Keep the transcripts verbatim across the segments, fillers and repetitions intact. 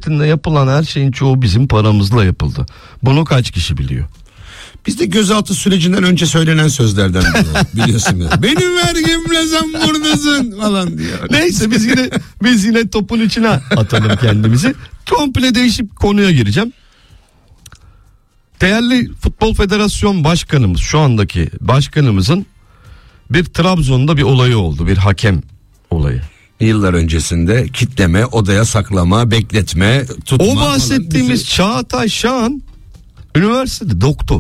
siyasetinde yapılan her şeyin çoğu bizim paramızla yapıldı. Bunu kaç kişi biliyor? Biz de gözaltı sürecinden önce söylenen sözlerden biliyorsun. Ya. Benim vergimle sen buradasın falan diyor. Neyse biz yine biz yine topun içine atalım kendimizi. Komple değişip konuya gireceğim. Değerli Futbol Federasyon Başkanımız, şu andaki başkanımızın bir Trabzon'da bir olayı oldu, bir hakem olayı. Yıllar öncesinde kitleme, odaya saklama, bekletme, tutma. O bahsettiğimiz bizi... Çağatay Şahan üniversitede doktor.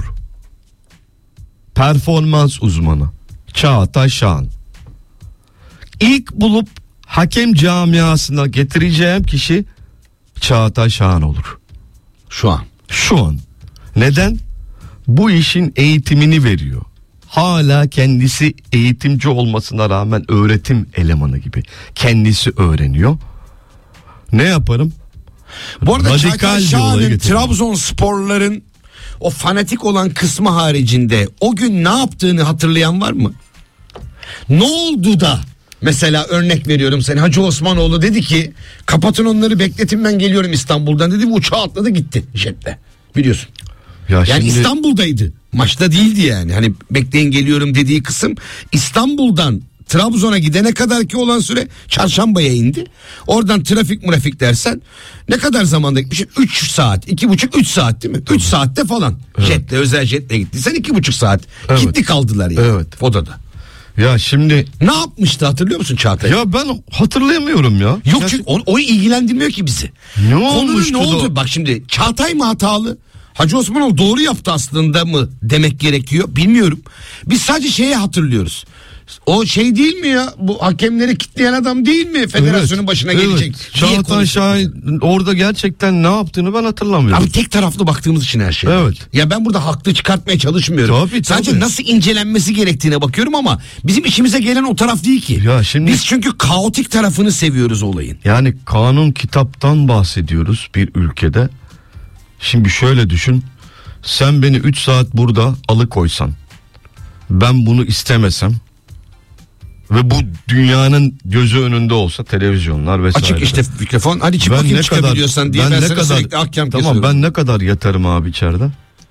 Performans uzmanı Çağatay Şahan. İlk bulup hakem camiasına getireceğim kişi Çağatay Şahan olur. Şu an. Şu an. Neden? Bu işin eğitimini veriyor. Hala kendisi eğitimci olmasına rağmen öğretim elemanı gibi. Kendisi öğreniyor. Ne yaparım? Bu arada Çağatay Şahan'ın Trabzon Trabzonsporluların o fanatik olan kısmı haricinde o gün ne yaptığını hatırlayan var mı? Ne oldu da mesela örnek veriyorum, sen Hacı Osmanoğlu dedi ki kapatın onları, bekletin ben geliyorum İstanbul'dan dedi, uçağa atladı gitti jetle, biliyorsun. Ya yani şimdi... İstanbul'daydı, maçta değildi yani, hani bekleyin geliyorum dediği kısım İstanbul'dan Trabzon'a gidene kadar ki olan süre Çarşamba'ya indi. Oradan trafik murafik dersen ne kadar zamanda gitmişim? üç saat, iki buçuk üç saat değil mi? üç saatte falan. Evet. Jetle, özel jetle gittiysen iki buçuk saat. Evet. Gitti kaldılar yani. Evet. Odada. Ya şimdi ne yapmıştı hatırlıyor musun Çağatay? Ya ben hatırlayamıyorum ya. Yok çünkü o, o ilgilendirmiyor ki bizi. Ne olmuş ne oldu? Bak şimdi Çağatay mı hatalı? Hacı Osmanoğlu doğru yaptı aslında mı demek gerekiyor? Bilmiyorum. Biz sadece şeyi hatırlıyoruz. O şey değil mi ya? Bu hakemleri kitleyen adam değil mi? Federasyonun evet, başına evet. gelecek. Çağatay Şahin orada gerçekten ne yaptığını ben hatırlamıyorum. Abi tek taraflı baktığımız için her şey. Evet. Ya ben burada haklı çıkartmaya çalışmıyorum. Tabii, Sadece tabii. nasıl incelenmesi gerektiğine bakıyorum ama bizim işimize gelen o taraf değil ki. Ya şimdi, biz çünkü kaotik tarafını seviyoruz olayın. Yani kanun kitaptan bahsediyoruz bir ülkede. Şimdi şöyle düşün. Sen beni üç saat burada alıkoysan, ben bunu istemesem ve bu dünyanın gözü önünde olsa, televizyonlar vesaire. Açık işte mikrofon. Hadi çık bakayım çıkabiliyorsan diye ben, ben ne sana kadar, sürekli ahkam tamam kesiyorum. Ben ne kadar yatarım abi içeride?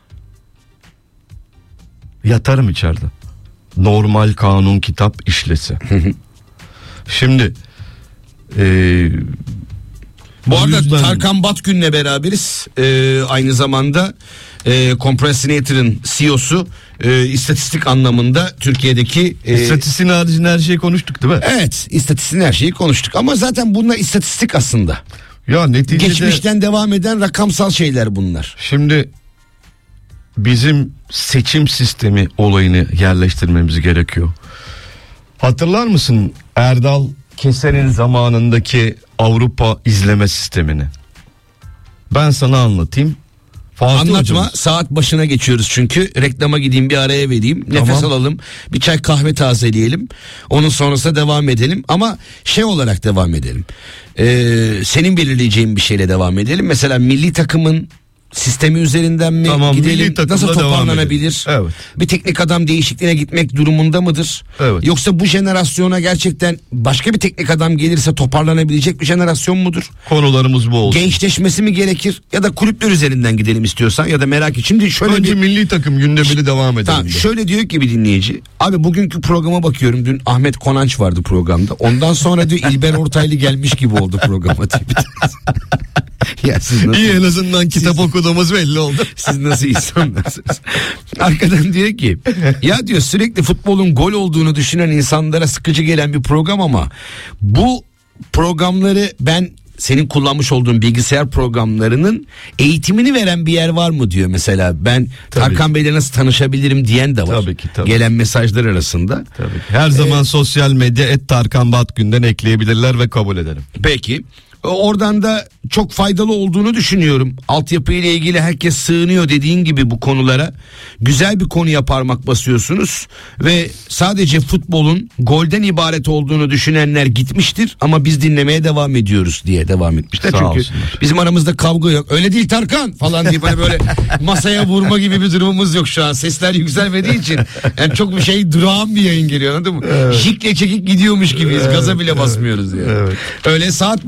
Yatarım içeride. Normal kanun kitap işlese. Şimdi eee bu arada yüzden... Tarkan Batgün'le beraberiz. Ee, aynı zamanda e, Compressinator'ın C E O'su, e, istatistik anlamında Türkiye'deki... E... İstatistiğin haricinde her şeyi konuştuk değil mi? Evet, istatistiğin her şeyi konuştuk ama zaten bunlar istatistik aslında. Ya neticede... Geçmişten devam eden rakamsal şeyler bunlar. Şimdi bizim seçim sistemi olayını yerleştirmemiz gerekiyor. Hatırlar mısın Erdal Keser'in zamanındaki Avrupa izleme sistemini? Ben sana anlatayım. Fatih Anlatma hocamız. Saat başına geçiyoruz çünkü reklama gideyim, bir araya vereyim, tamam. Nefes alalım, bir çay kahve tazeleyelim, onun sonrasında devam edelim ama şey olarak devam edelim, ee, senin belirleyeceğin bir şeyle devam edelim. Mesela milli takımın sistemi üzerinden mi tamam, gidelim, nasıl toparlanabilir, evet. Bir teknik adam değişikliğine gitmek durumunda mıdır, evet. Yoksa bu jenerasyona gerçekten başka bir teknik adam gelirse toparlanabilecek bir jenerasyon mudur? Konularımız bu olsun. Gençleşmesi mi gerekir ya da kulüpler üzerinden gidelim istiyorsan ya da merak et. Şimdi şöyle önce bir milli takım gündemini devam edelim. Tamam, şöyle diyor ki bir dinleyici, abi bugünkü programa bakıyorum, dün Ahmet Konanç vardı programda, ondan sonra diyor İlber Ortaylı gelmiş gibi oldu programa. Ya siz nasıl, İyi, en azından kitap siz, okuduğumuz belli oldu. Siz nasıl insanlarsınız? Arkadan diyor ki ya diyor sürekli futbolun gol olduğunu düşünen insanlara sıkıcı gelen bir program ama bu programları ben senin kullanmış olduğun bilgisayar programlarının eğitimini veren bir yer var mı diyor mesela. Ben tabii. Tarkan Bey'le nasıl tanışabilirim diyen de var. Tabii ki, tabii. Gelen mesajlar arasında. Tabii ki. Her ee, zaman sosyal medya et Tarkan Batgün'den ekleyebilirler ve kabul ederim. Peki. Oradan da çok faydalı olduğunu düşünüyorum. Altyapı ile ilgili herkes sığınıyor dediğin gibi bu konulara. Güzel bir konuya parmak basıyorsunuz ve sadece futbolun golden ibaret olduğunu düşünenler gitmiştir ama biz dinlemeye devam ediyoruz diye devam etmişler. Sağ Çünkü olsunlar. Bizim aramızda kavga yok. Öyle değil Tarkan falan diye böyle, böyle masaya vurma gibi bir durumumuz yok şu an. Sesler yükselmediği için yani çok bir şey durağan bir yayın geliyor, anladın mı? Evet. Jikle çekik gidiyormuş gibiyiz. Evet, gaza bile basmıyoruz yani. Evet. Öyle saat başı yaptık.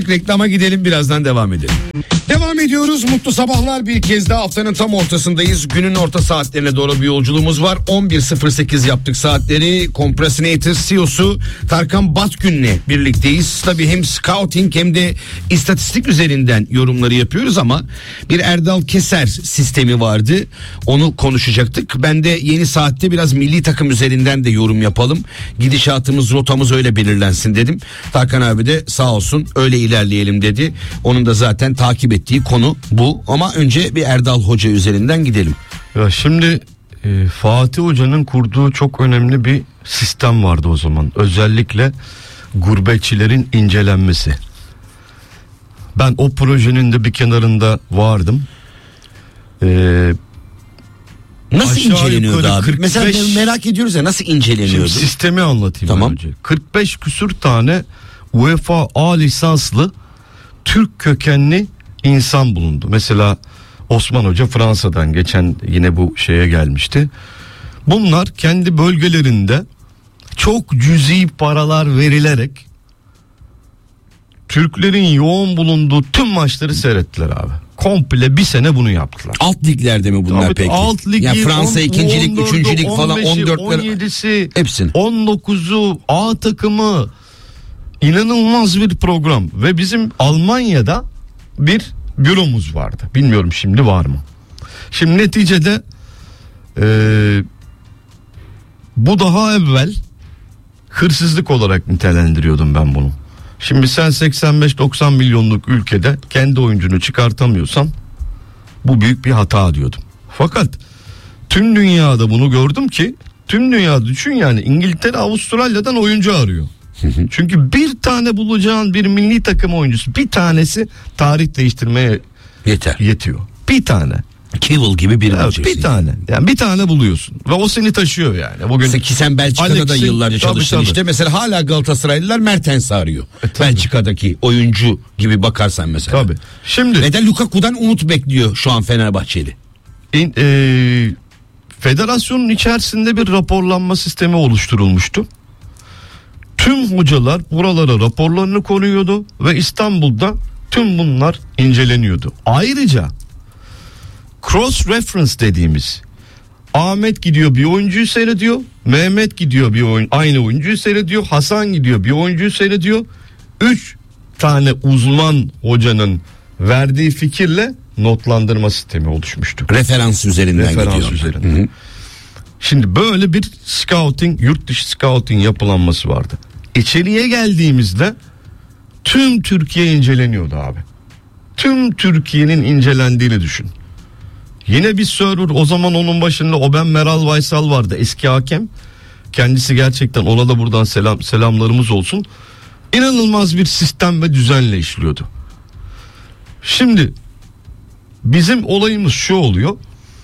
Artık reklama gidelim, birazdan devam edelim. Devam ediyoruz. Mutlu sabahlar, bir kez daha haftanın tam ortasındayız. Günün orta saatlerine doğru bir yolculuğumuz var. on bir sıfır sekiz yaptık saatleri. Compressinator C E O'su Tarkan Batgün'le birlikteyiz. Tabii hem scouting hem de istatistik üzerinden yorumları yapıyoruz ama bir Erdal Keser sistemi vardı. Onu konuşacaktık. Ben de yeni saatte biraz milli takım üzerinden de yorum yapalım. Gidişatımız, rotamız öyle belirlensin dedim. Tarkan abi de sağ olsun öyle ilerleyelim dedi. Onun da zaten takip ettiği konu bu. Ama önce bir Erdal Hoca üzerinden gidelim. Ya şimdi e, Fatih Hoca'nın kurduğu çok önemli bir sistem vardı o zaman. Özellikle gurbetçilerin incelenmesi. Ben o projenin de bir kenarında vardım. Ee, Nasıl inceleniyordu abi? kırk beş Mesela merak ediyoruz ya, nasıl inceleniyordu? Şimdi sistemi anlatayım tamam. önce. kırk beş küsür tane UEFA A lisanslı Türk kökenli insan bulundu. Mesela Osman Hoca Fransa'dan geçen yine bu şeye gelmişti. Bunlar kendi bölgelerinde çok cüzi paralar verilerek Türklerin yoğun bulunduğu tüm maçları seyrettiler abi. Komple bir sene bunu yaptılar. Alt liglerde mi bunlar Tabii, peki? alt ligi, ya Fransa on, ikinci lig, on dördü, üçüncü lig falan, on beşi, on dörtleri. on yedisi, hepsini. on dokuzu A takımı, inanılmaz bir program ve bizim Almanya'da bir büromuz vardı. Bilmiyorum şimdi var mı? Şimdi neticede ee, bu daha evvel hırsızlık olarak nitelendiriyordum ben bunu. Şimdi sen seksen beş doksan milyonluk ülkede kendi oyuncunu çıkartamıyorsan bu büyük bir hata diyordum. Fakat tüm dünyada bunu gördüm ki, tüm dünya düşün yani, İngiltere Avustralya'dan oyuncu arıyor. Çünkü bir tane bulacağın bir milli takım oyuncusu, bir tanesi tarih değiştirmeye yeter. Yetiyor. Bir tane. Kewell gibi bir evet, bir tane. Yani bir tane buluyorsun ve o seni taşıyor yani. Bugün ki sen Belçika'da Alex'in, da yıllarca çalıştın tabii, işte. tabii. Mesela hala Galatasaraylılar Mertens'i arıyor. E, Belçika'daki oyuncu gibi bakarsan mesela. Tabii. Şimdi neden Lukaku'dan umut bekliyor şu an Fenerbahçeli? In, e, federasyonun içerisinde bir raporlanma sistemi oluşturulmuştu. Tüm hocalar buralara raporlarını konuyordu ve İstanbul'da tüm bunlar inceleniyordu. Ayrıca cross reference dediğimiz, Ahmet gidiyor bir oyuncuyu seyrediyor, Mehmet gidiyor bir oyun, aynı oyuncuyu seyrediyor, Hasan gidiyor bir oyuncuyu seyrediyor. Üç tane uzman hocanın verdiği fikirle notlandırma sistemi oluşmuştu. Referans üzerinden Referans gidiyor. üzerinden. Hı hı. Şimdi böyle bir scouting, yurt dışı scouting yapılanması vardı. İçeriye geldiğimizde tüm Türkiye inceleniyordu abi. Tüm Türkiye'nin incelendiğini düşün. Yine bir server, o zaman onun başında Oben Meral Vaysal vardı, eski hakem. Kendisi gerçekten, ona da buradan selam selamlarımız olsun. İnanılmaz bir sistem ve düzenle işliyordu. Şimdi bizim olayımız şu oluyor.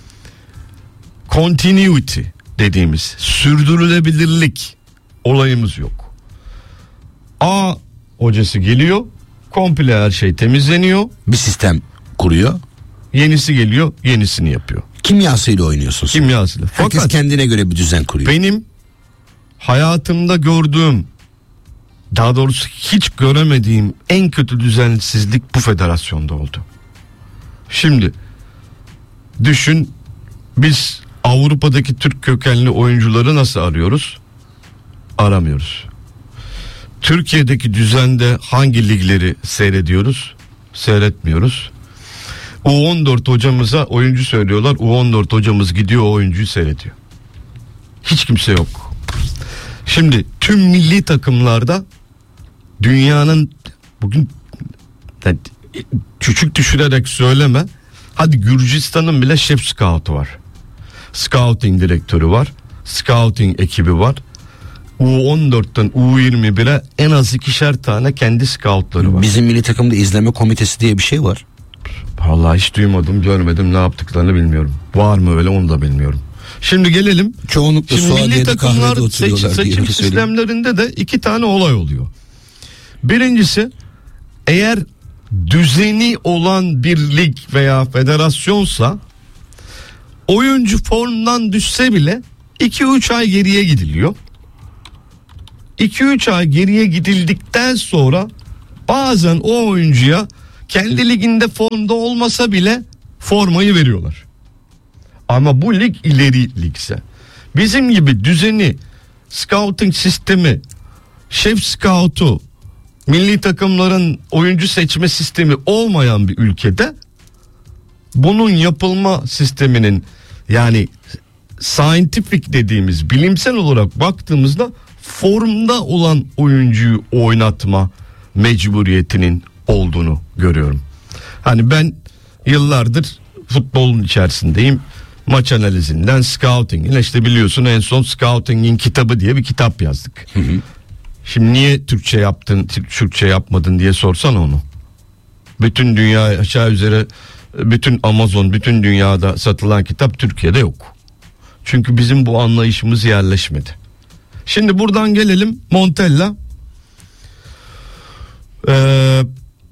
Continuity dediğimiz sürdürülebilirlik olayımız yok. A hocası geliyor, komple her şey temizleniyor. Bir sistem kuruyor. Yenisi geliyor, yenisini yapıyor. Kimyasıyla oynuyorsun sen. Kimyasıyla. Herkes Fakat kendine göre bir düzen kuruyor. benim hayatımda gördüğüm, daha doğrusu hiç göremediğim en kötü düzensizlik bu federasyonda oldu. Şimdi düşün, biz Avrupa'daki Türk kökenli oyuncuları nasıl arıyoruz? Aramıyoruz. Türkiye'deki düzende hangi ligleri seyrediyoruz? Seyretmiyoruz. U on dört hocamıza oyuncu söylüyorlar. U on dört hocamız gidiyor, o oyuncuyu seyrediyor. Hiç kimse yok. Şimdi tüm milli takımlarda dünyanın, bugün yani küçük düşürerek söyleme, hadi Gürcistan'ın bile şef scout'u var. Scouting direktörü var. Scouting ekibi var. U on dörtten U yirmi bire en az ikişer tane kendi scoutları var. Bizim milli takımda izleme komitesi diye bir şey var. Vallahi hiç duymadım, görmedim, ne yaptıklarını bilmiyorum. Var mı öyle, onu da bilmiyorum. Şimdi gelelim. Çoğunlukla Şimdi milli Suadiye'de takımlar kahvede oturuyorlar seçim, diye seçim bir söyleyeyim. sistemlerinde de iki tane olay oluyor. Birincisi, eğer düzeni olan bir lig veya federasyonsa oyuncu formdan düşse bile iki üç ay geriye gidiliyor. iki üç ay geriye gidildikten sonra bazen o oyuncuya kendi liginde formda olmasa bile formayı veriyorlar. Ama bu lig ileri ligse, bizim gibi düzeni, scouting sistemi, şef scoutu, milli takımların oyuncu seçme sistemi olmayan bir ülkede bunun yapılma sisteminin, yani scientific dediğimiz, bilimsel olarak baktığımızda formda olan oyuncuyu oynatma mecburiyetinin olduğunu görüyorum. Hani ben yıllardır futbolun içerisindeyim. Maç analizinden scouting'in, işte biliyorsun en son Scouting'in kitabı diye bir kitap yazdık. Hı hı. Şimdi niye Türkçe yaptın, Türkçe yapmadın diye sorsan onu. Bütün dünya aşağı yukarı, bütün Amazon, bütün dünyada satılan kitap Türkiye'de yok. Çünkü bizim bu anlayışımız yerleşmedi. Şimdi buradan gelelim Montella. Ee,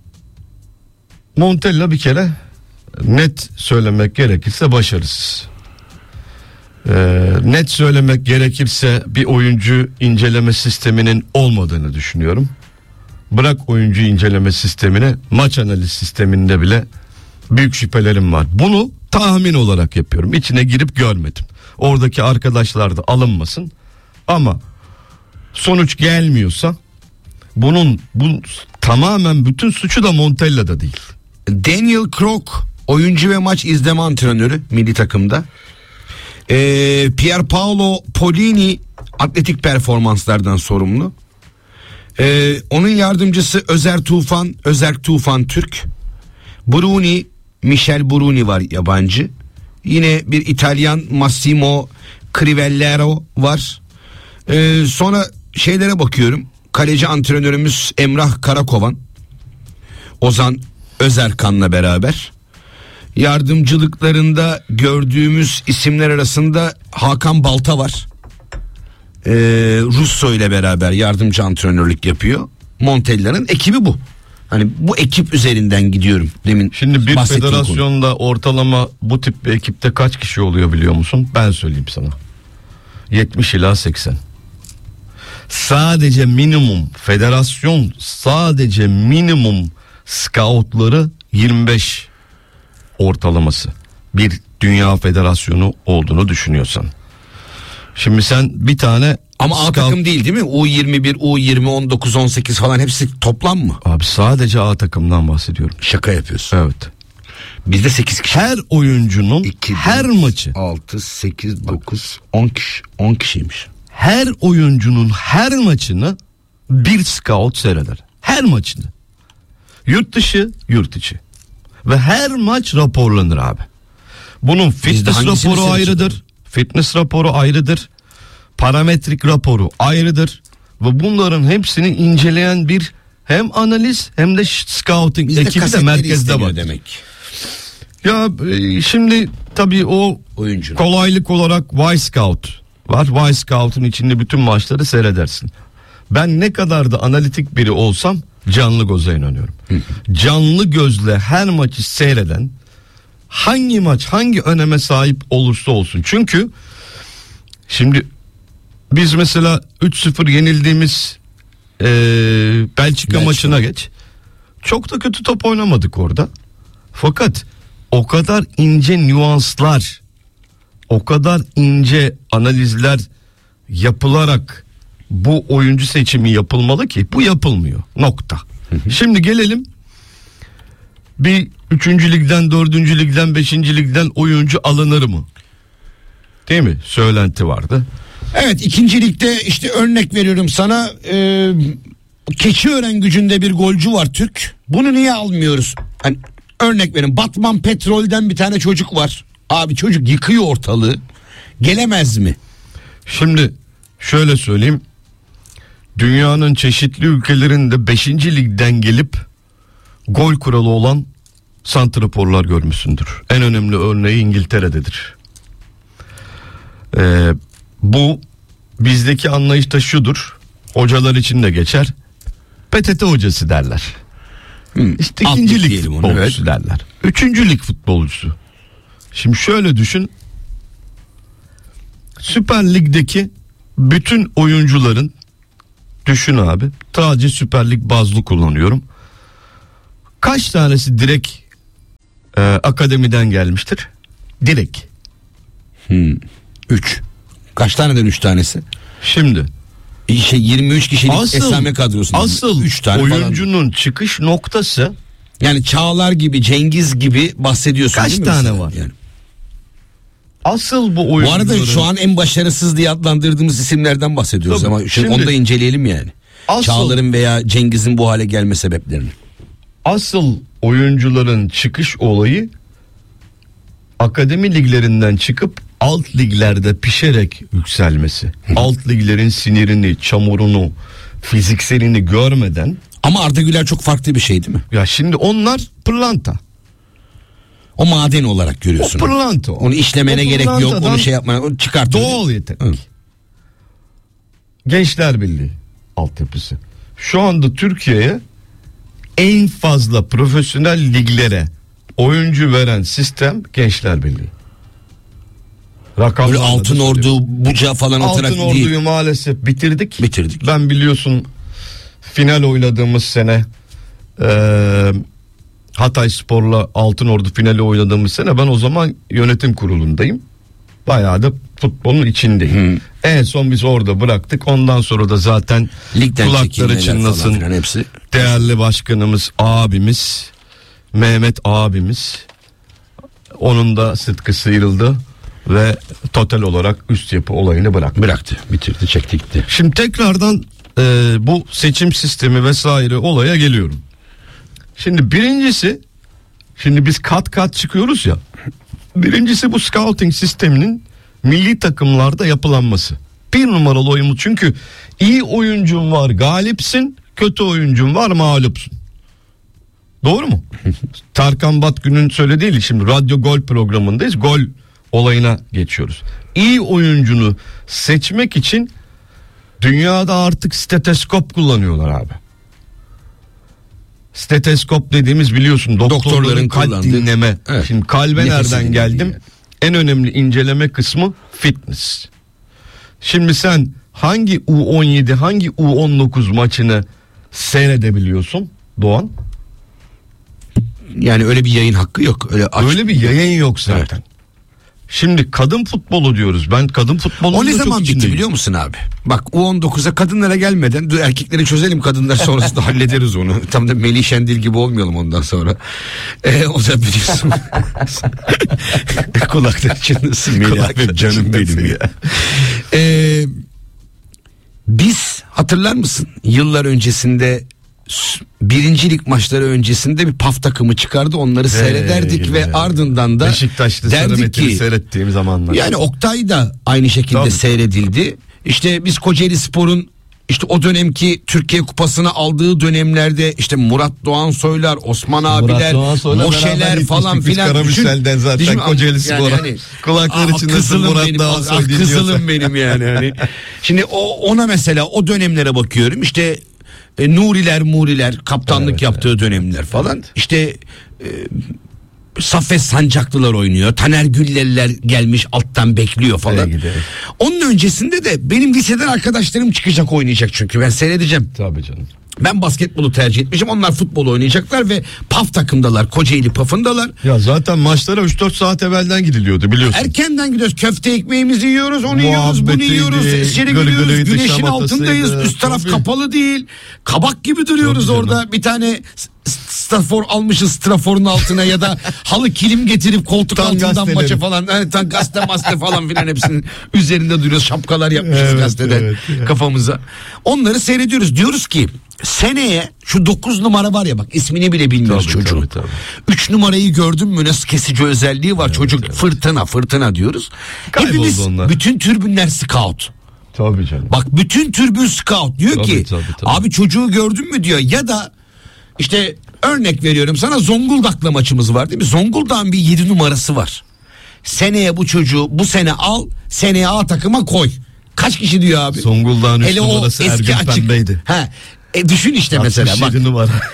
Montella bir kere net söylemek gerekirse başarısız. Ee, net söylemek gerekirse bir oyuncu inceleme sisteminin olmadığını düşünüyorum. Bırak oyuncu inceleme sistemini, maç analiz sisteminde bile büyük şüphelerim var. Bunu tahmin olarak yapıyorum. İçine girip görmedim. Oradaki arkadaşlar da alınmasın. Ama sonuç gelmiyorsa bunun bu tamamen bütün suçu da Montella'da değil. Daniel Krok oyuncu ve maç izleme antrenörü milli takımda. Ee, Pierpaolo Polini atletik performanslardan sorumlu. Ee, onun yardımcısı Özer Tufan, Özerk Tufan Türk. Bruni, Michel Bruni var yabancı. Yine bir İtalyan Massimo Crivellaro var. Ee, sonra şeylere bakıyorum. Kaleci antrenörümüz Emrah Karakovan, Ozan Özerkan'la beraber. Yardımcılıklarında gördüğümüz isimler arasında Hakan Balta var. Ee, Russo ile beraber yardımcı antrenörlük yapıyor. Montella'nın ekibi bu. Hani bu ekip üzerinden gidiyorum. Demin şimdi bir federasyonda konu. Ortalama bu tip bir ekipte kaç kişi oluyor biliyor musun? Ben söyleyeyim sana. yetmiş ila seksen. Sadece minimum federasyon, sadece minimum scoutları yirmi beş ortalaması. Bir dünya federasyonu olduğunu düşünüyorsan. Şimdi sen bir tane ama A takım değil değil mi? U yirmi bir, U yirmi, on dokuz, on sekiz falan hepsi toplam mı? Abi sadece A takımdan bahsediyorum. Şaka yapıyorsun. Evet. Bizde sekiz kişi. Her oyuncunun iki, her dört, maçı. altı, sekiz, dokuz, on kişi. on kişiymiş. Her oyuncunun her maçını bir scout seyreder. Her maçını. Yurt dışı, yurt içi. Ve her maç raporlanır abi. Bunun fitness raporu ayrıdır. Fitness raporu ayrıdır. Parametrik raporu ayrıdır. Ve bunların hepsini inceleyen bir hem analiz hem de scouting bizde ekibi de merkezde var. Demek. Ya şimdi tabii o oyuncu kolaylık olarak Y-Scout var. Y-Scout'un içinde bütün maçları seyredersin. Ben ne kadar da analitik biri olsam canlı göze inanıyorum. Canlı gözle her maçı seyreden, hangi maç hangi öneme sahip olursa olsun. Çünkü şimdi biz mesela üç sıfır yenildiğimiz ee, Belçika, Belçika maçına geç. Çok da kötü top oynamadık orada. Fakat o kadar ince nüanslar, o kadar ince analizler yapılarak bu oyuncu seçimi yapılmalı ki bu yapılmıyor. Nokta. Şimdi gelelim bir üçüncü ligden, dördüncü ligden, beşinci ligden oyuncu alınır mı? Değil mi? Söylenti vardı. Evet, ikinci ligde işte örnek veriyorum sana, e, Keçiören Gücü'nde bir golcü var Türk. Bunu niye almıyoruz? Hani örnek verin, Batman Petrol'den bir tane çocuk var. Abi çocuk yıkıyor ortalığı. Gelemez mi? Şimdi şöyle söyleyeyim. Dünyanın çeşitli ülkelerinde beşinci ligden gelip gol kuralı olan santraforlar görmüşsündür. En önemli örneği İngiltere'dedir. Ee, bu bizdeki anlayışta şudur. Hocalar için de geçer. P T T hocası derler. Hmm, işte ikinci lig futbolcusu onu, evet. derler. Üçüncü lig futbolcusu. Şimdi şöyle düşün. Süper Lig'deki bütün oyuncuların, düşün abi, sadece Süper Lig bazlı kullanıyorum. Kaç tanesi direkt e, akademiden gelmiştir? Direkt. üç. Kaç taneden üç tanesi? Şimdi Şey yirmi üç kişilik asıl, esame kadrosunda. asıl üç tane oyuncunun falan. çıkış noktası Yani Çağlar gibi, Cengiz gibi bahsediyorsun kaç değil mi tane mesela? var? Yani. Asıl bu Bu oyuncuların... arada şu an en başarısız diye adlandırdığımız isimlerden bahsediyoruz Tabii, ama şimdi, şimdi- onu da inceleyelim yani. Asıl- Çağlar'ın veya Cengiz'in bu hale gelme sebeplerini. asıl oyuncuların çıkış olayı akademi liglerinden çıkıp alt liglerde pişerek yükselmesi. Alt liglerin sinirini, çamurunu, fizikselini görmeden, Ama Arda Güler çok farklı bir şey değil mi? ya şimdi onlar pırlanta. O maden olarak görüyorsun. O pırlanta. Onu işlemene O gerek yok, pırlantadan onu şey yapmana, onu çıkart. Doğal yetenek. Hı. Gençler Birliği altyapısı. Şu anda Türkiye'ye en fazla profesyonel liglere oyuncu veren sistem Gençler Birliği. Rakamlarla Böyle da Altın söylüyorum. Ordu, Buca falan Altın atarak Ordu'yu değil. maalesef bitirdik. Bitirdik. Ben biliyorsun final oynadığımız sene eee Hatay Spor'la Altın Ordu finali oynadığımız sene ben o zaman yönetim kurulundayım. Bayağı da futbolun içindeyim. Hı. En son biz orada bıraktık. Ondan sonra da zaten Ligden kulakları çekilmeler falan çınlasın. filan hepsi. Değerli başkanımız, abimiz, Mehmet abimiz, onun da sıtkı sıyrıldı ve total olarak üst yapı olayını bıraktı. Bıraktı, bitirdi, çekti gitti. Şimdi tekrardan e, bu seçim sistemi vesaire olaya geliyorum. Şimdi birincisi, şimdi biz kat kat çıkıyoruz ya. Birincisi bu scouting sisteminin milli takımlarda yapılanması. Bir numaralı oyunumuz, çünkü iyi oyuncun var galipsin, kötü oyuncun var mağlupsun. Doğru mu? Tarkan Batgün'ün söylediği, şimdi radyo gol programındayız, gol olayına geçiyoruz. İyi oyuncunu seçmek için dünyada artık steteskop kullanıyorlar abi. Steteskop dediğimiz, biliyorsun, doktorların, Doktorların kalp kullandığı- dinleme. Evet. Şimdi kalbe Nefesini nereden dinlediği geldim? yani. En önemli inceleme kısmı fitness. Şimdi sen hangi U on yedi, hangi U on dokuz maçını seyredebiliyorsun Doğan? Yani öyle bir yayın hakkı yok. Öyle aç- Öyle bir yayın yok zaten. Şimdi kadın futbolu diyoruz. Ben kadın futbolunda O ne çok zaman bitti içindeyim. biliyor musun abi? Bak U on dokuza kadınlara gelmeden dur erkekleri çözelim, kadınlar sonrasında hallederiz onu. Tam da Melih Şendil gibi olmayalım ondan sonra. Ee, o da biliyorsun. Kulakları çınlasın Melih abi, canım benim ya. Ee, biz hatırlar mısın yıllar öncesinde s- birincilik maçları öncesinde bir paf takımı çıkardı, onları seyrederdik gidi ve ya. ardından da Beşiktaşlı derdik Sarımet'i ki seyrettiğim zamanlar. yani Oktay da aynı şekilde Tabii. seyredildi. İşte biz Kocaeli Spor'un işte o dönemki Türkiye Kupası'nı aldığı dönemlerde işte Murat Doğan Soylar, Osman abiler, Doğan Soy'la beraber Moşeler gitmiştik falan biz filan. Karamürsel'den zaten düşün- Kocaeli Spor'a. Kulakları ah, çınlasın kızılım Murat benim, Doğan ah, Soy ah, dinliyorsa. kızılım benim yani. Hani. Şimdi o ona mesela o dönemlere bakıyorum. İşte e, Nuriler, Muriler kaptanlık Evet, yaptığı dönemler falan. İşte e, Saffet Sancaklılar oynuyor. Taner Gülleliler gelmiş alttan bekliyor falan. Nereye gidelim? Onun öncesinde de benim liseden arkadaşlarım çıkacak, oynayacak çünkü ben seyredeceğim. Tabii canım. Ben basketbolu tercih etmişim. Onlar futbol oynayacaklar ve PAF takımdalar. Kocaeli PAF'ındalar. Ya zaten maçlara üç dört saat evvelden gidiliyordu, biliyorsun. Erkenden gidiyoruz. Köfte ekmeğimizi yiyoruz. Onu yiyoruz. Bunu Muhabbetiydi, yiyoruz. İçeri gırgırıydı, giriyoruz. Güneşin şamatasıydı. altındayız. Üst taraf Tabii. kapalı değil. Kabak gibi duruyoruz Tabii orada. canım. Bir tane s- strafor almışız straforun altına ya da halı kilim getirip koltuk Tam altından gazeteleri. maça falan. Yani tam gazete maske falan filan hepsinin üzerinde duruyoruz. Şapkalar yapmışız Evet, gazeteden evet, evet. kafamıza. Onları seyrediyoruz. Diyoruz ki seneye şu dokuz numara var ya, bak ismini bile bilmiyoruz Tabii, çocuğun. tabii, tabii. üç numarayı gördün mü nasıl kesici özelliği var, çocuk fırtına fırtına diyoruz. Kayboldu Hepimiz onlar. bütün türbünler scout. Tabii canım. Bak bütün türbün scout diyor Tabii, ki tabii, tabii. abi çocuğu gördün mü diyor, ya da işte örnek veriyorum sana, Zonguldak'la maçımız var değil mi? Zonguldak'ın bir yedi numarası var. Seneye bu çocuğu bu sene al, seneye A takıma koy. Kaç kişi diyor abi? Zonguldak'ın üç Hele o numarası eski Ergün açık. Pembe'ydi. Ha. E düşün işte mesela bak. altmış yedi numara.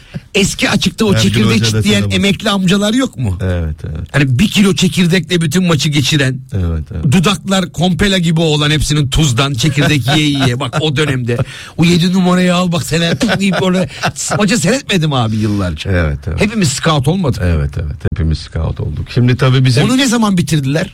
eski açıkta o Ergün çekirdek Hoca da çitleyen tanımaz. emekli amcalar yok mu? Evet evet. Hani bir kilo çekirdekle bütün maçı geçiren, Evet, evet. dudaklar kompela gibi olan, hepsinin tuzdan çekirdek yiye yiye, bak o dönemde o yedi numarayı al bak sen deyip orada maçı seyretmedim abi yıllarca. Evet, evet. Hepimiz scout olmadık. Evet evet hepimiz scout olduk. Şimdi tabii bizim Onu ne zaman bitirdiler?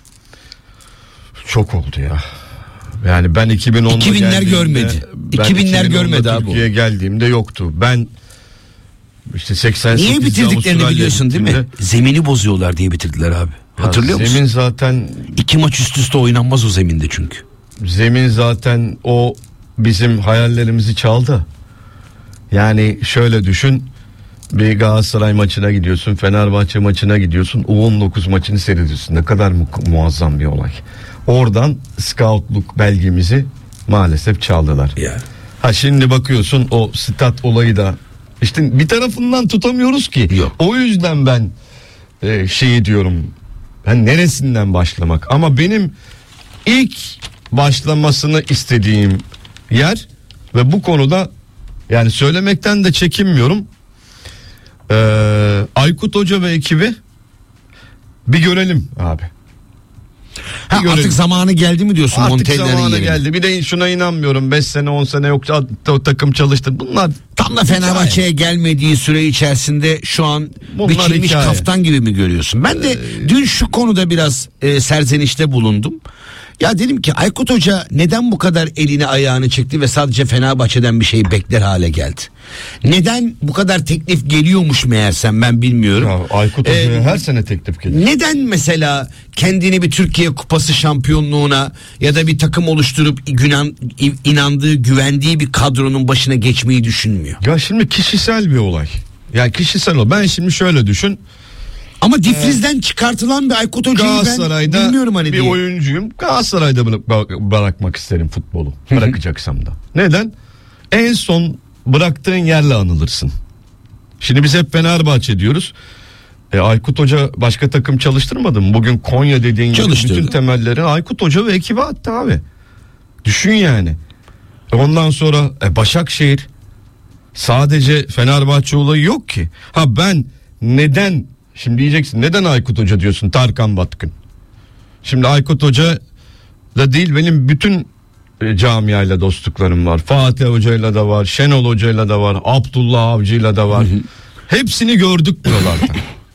çok oldu ya. Yani ben iki bin onda iki binler geldiğimde- görmedi. ben iki binler iki bin onda görmedi abi o. Türkiye'ye geldiğimde yoktu. Ben işte seksen sekizde Niye bitirdiklerini Avustralya biliyorsun değil mi? gittiğimde- Zemini bozuyorlar diye bitirdiler abi. Ya Hatırlıyor musun? Zemin zaten İki maç üst üste oynanmaz o zeminde çünkü. zemin zaten o bizim hayallerimizi çaldı. Yani şöyle düşün. Bir Galatasaray maçına gidiyorsun, Fenerbahçe maçına gidiyorsun, U on dokuz maçını seyrediyorsun. Ne kadar mu- muazzam bir olay. Oradan scoutluk belgemizi maalesef çaldılar. Ya. Ha şimdi bakıyorsun o stat olayı da işte bir tarafından tutamıyoruz ki. Yok. O yüzden ben e, şeyi diyorum. Ben neresinden başlamak? Ama benim ilk başlamasını istediğim yer ve bu konuda yani söylemekten de çekinmiyorum. Ee, Aykut Hoca ve ekibi bir görelim abi. Ha, görelim. artık zamanı geldi mi diyorsun Artık Montella'nın zamanı yerine? geldi. Bir de şuna inanmıyorum. beş sene on sene yok o takım çalıştı. Bunlar Tam da Fenerbahçe'ye gelmediği süre içerisinde şu an Bunlar biçilmiş hikaye. kaftan gibi mi görüyorsun? Ben de Ee, dün şu konuda biraz e, serzenişte bulundum. Ya dedim ki Aykut Hoca neden bu kadar elini ayağını çekti ve sadece Fenerbahçe'den bir şey bekler hale geldi? Neden bu kadar teklif geliyormuş meğersem ben bilmiyorum. Ya Aykut Hoca'ya Ee, her sene teklif geliyor. Neden mesela kendini bir Türkiye Kupası şampiyonluğuna ya da bir takım oluşturup günan, inandığı, güvendiği bir kadronun başına geçmeyi düşünmüyor? Ya şimdi kişisel bir olay. Yani kişisel o. Ben şimdi şöyle düşün. Ama difrizden çıkartılan bir Aykut Hoca'yı ben Galatasaray'da bilmiyorum hani bir diye. oyuncuyum. Galatasaray'da bırak- bırakmak isterim futbolu. Bırakacaksam da. Neden? En son bıraktığın yerle anılırsın. Şimdi biz hep Fenerbahçe diyoruz. E, Aykut Hoca başka takım çalıştırmadı mı? Bugün Konya dediğin gibi Çalıştırdı. bütün temelleri Aykut Hoca ve ekibi attı abi. Düşün yani. E, ondan sonra e, Başakşehir, sadece Fenerbahçe olayı yok ki. Ha ben neden, şimdi diyeceksin neden Aykut Hoca diyorsun, Tarkan Batkın. Şimdi Aykut Hoca da değil, benim bütün e, camiayla dostluklarım var. Fatih Hoca'yla da var, Şenol Hoca'yla da var, Abdullah Avcı'yla da var. Hepsini gördük buralarda.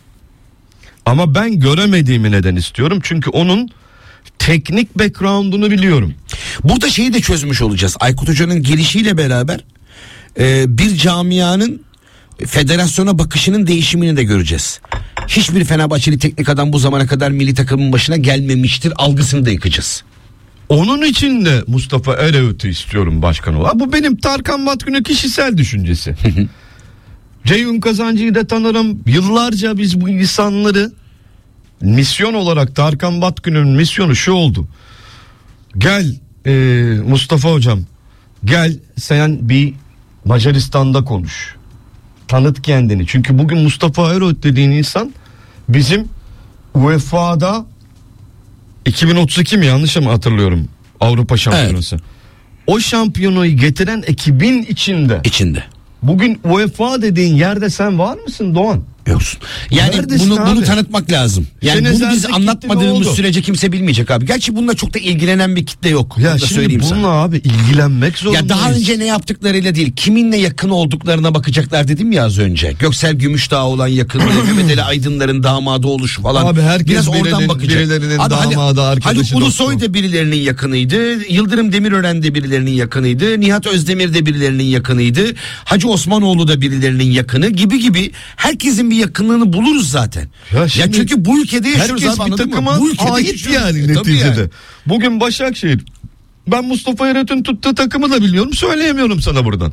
Ama ben göremediğimi neden istiyorum? Çünkü onun teknik background'unu biliyorum. Burada şeyi de çözmüş olacağız. Aykut Hoca'nın gelişiyle beraber e, bir camianın federasyona bakışının değişimini de göreceğiz. Hiçbir Fenerbahçeli teknik adam bu zamana kadar milli takımın başına gelmemiştir algısını da yıkacağız. Onun için de Mustafa Ereğit'i istiyorum başkan olarak. Bu benim Tarkan Batkın'ın kişisel düşüncesi. Ceyhun Kazancı'yı da tanırım. Yıllarca biz bu insanları misyon olarak, Tarkan Batkın'ın misyonu şu oldu. Gel e, Mustafa hocam, gel sen bir Macaristan'da konuş. Tanıt kendini. Çünkü bugün Mustafa Ereğit dediğin insan bizim U E F A'da iki bin otuz iki mi, yanlış mı hatırlıyorum, Avrupa Şampiyonası. Evet. O şampiyonayı getiren ekibin içinde. İçinde. Bugün U E F A dediğin yerde sen var mısın Doğan? Yoksun. Yani Neredesin bunu abi? bunu tanıtmak lazım. Yani Sene bunu biz Zelzek gitti, anlatmadığımız ne oldu? sürece kimse bilmeyecek abi. Gerçi bununla çok da ilgilenen bir kitle yok. Ya Bunu da şimdi söyleyeyim bununla sana. abi ilgilenmek zorundayız. Ya daha önce ne yaptıklarıyla değil, kiminle yakın olduklarına bakacaklar dedim ya az önce. Göksel Gümüşdağ olan yakınlığı, Mehmet Ali Aydınlar'ın damadı oluşu falan. Abi herkes biraz oradan birinin- bakacak. birilerinin Abi Haluk- damadı, arkadaşı, Haluk Ulusoy dostu. da birilerinin yakınıydı. Yıldırım Demirören de birilerinin yakınıydı. Nihat Özdemir de birilerinin yakınıydı. Hacı Osmanoğlu da birilerinin yakını gibi gibi. Herkesin bir yakınlığını buluruz zaten. Ya Ya, şimdi çünkü bu ülkede yaşıyoruz herkes abi, bir anladın mı? takıma Bu ülkede ait yaşıyoruz. yani E, tabii neticede. yani. Bugün Başakşehir. Ben Mustafa Ereğit'in tuttuğu takımı da biliyorum. Söyleyemiyorum sana buradan.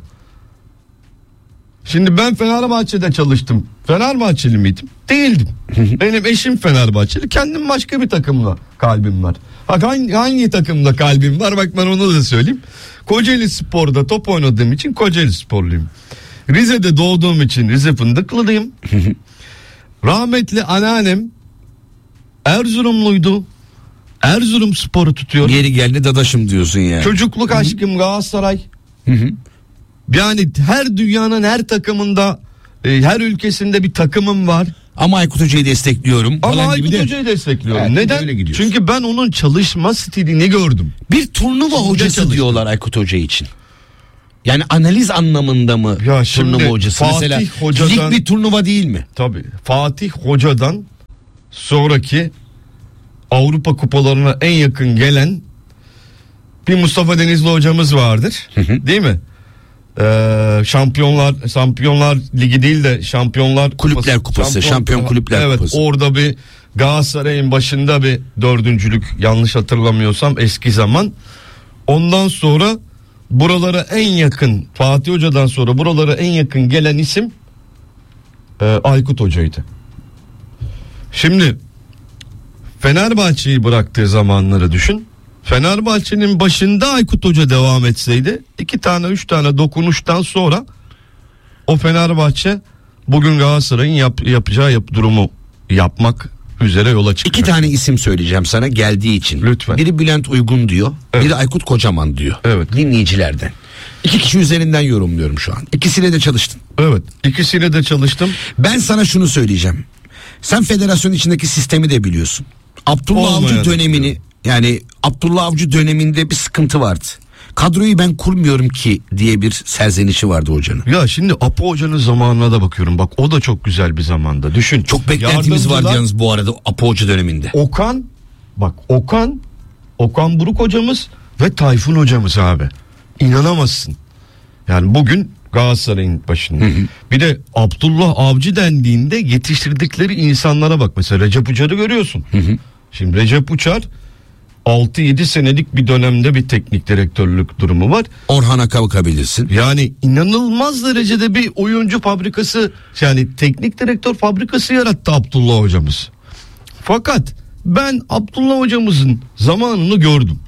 Şimdi ben Fenerbahçe'de çalıştım. Fenerbahçeli miydim? Değildim. Benim eşim Fenerbahçeli. Kendim başka bir takımla kalbim var. Bak hangi, hangi takımda kalbim var? Bak ben onu da söyleyeyim. Kocaeli Spor'da top oynadığım için Kocaeli Sporluyum. Rize'de doğduğum için Rize Fındıklılıyım. Rahmetli anneannem Erzurumluydu. Erzurum Spor'u tutuyor. Yeri geldi dadaşım diyorsun yani. Çocukluk aşkım Galatasaray. Yani her dünyanın her takımında e, her ülkesinde bir takımım var. Ama Aykut Hoca'yı destekliyorum. Ama falan Aykut gibi de. Hoca'yı destekliyorum. Evet, Neden? öyle gidiyorsun. Çünkü ben onun çalışma stilini gördüm. Bir turnuva Şimdi hocası çalıştım. diyorlar Aykut Hoca için. Yani analiz anlamında mı Ya şimdi turnuva hocası? Fatih Mesela Hoca'dan- lig bir turnuva değil mi? Tabii. Fatih Hoca'dan sonraki Avrupa kupalarına en yakın gelen bir Mustafa Denizli hocamız vardır. Değil mi? Ee, şampiyonlar Şampiyonlar Ligi değil de Şampiyonlar Kulüpler Kupası, Şampiyon Kulüpler evet, Kupası. orada bir Galatasaray'ın başında bir dördüncülük, yanlış hatırlamıyorsam eski zaman. Ondan sonra buralara en yakın, Fatih Hoca'dan sonra buralara en yakın gelen isim e, Aykut Hoca'ydı. Şimdi Fenerbahçe'yi bıraktığı zamanları düşün. Fenerbahçe'nin başında Aykut Hoca devam etseydi iki tane üç tane dokunuştan sonra o Fenerbahçe bugün Galatasaray'ın yap, yapacağı yap, durumu yapmak üzere yola çıkacak. İki tane isim söyleyeceğim sana geldiği için. Lütfen. Biri Bülent Uygun diyor. Evet. Biri Aykut Kocaman diyor. Evet. Dinleyicilerden. İki kişi üzerinden yorumluyorum şu an. İkisiyle de çalıştın. Evet, ikisiyle de çalıştım. Ben sana şunu söyleyeceğim. Sen federasyon içindeki sistemi de biliyorsun. Abdullah Olmayan Avcı dönemini yani Abdullah Avcı döneminde bir sıkıntı vardı. Kadroyu ben kurmuyorum ki diye bir serzenişi vardı hocanın. Ya şimdi Apo Hoca'nın zamanına da bakıyorum. Bak o da çok güzel bir zamanda. Düşün. Çok beklentimiz vardı Yardımcılar- yalnız bu arada Apo Hoca döneminde. Okan, bak Okan, Okan Buruk hocamız ve Tayfun hocamız abi. İnanamazsın. Yani bugün Galatasaray'ın başında. Hı hı. Bir de Abdullah Avcı dendiğinde yetiştirdikleri insanlara bak. Mesela Recep Uçar'ı görüyorsun. Hı hı. Şimdi Recep Uçar altı yedi senelik bir dönemde bir teknik direktörlük durumu var. Orhan'a bakabilirsin. Yani inanılmaz derecede bir oyuncu fabrikası, yani teknik direktör fabrikası yarattı Abdullah hocamız. Fakat ben Abdullah hocamızın zamanını gördüm.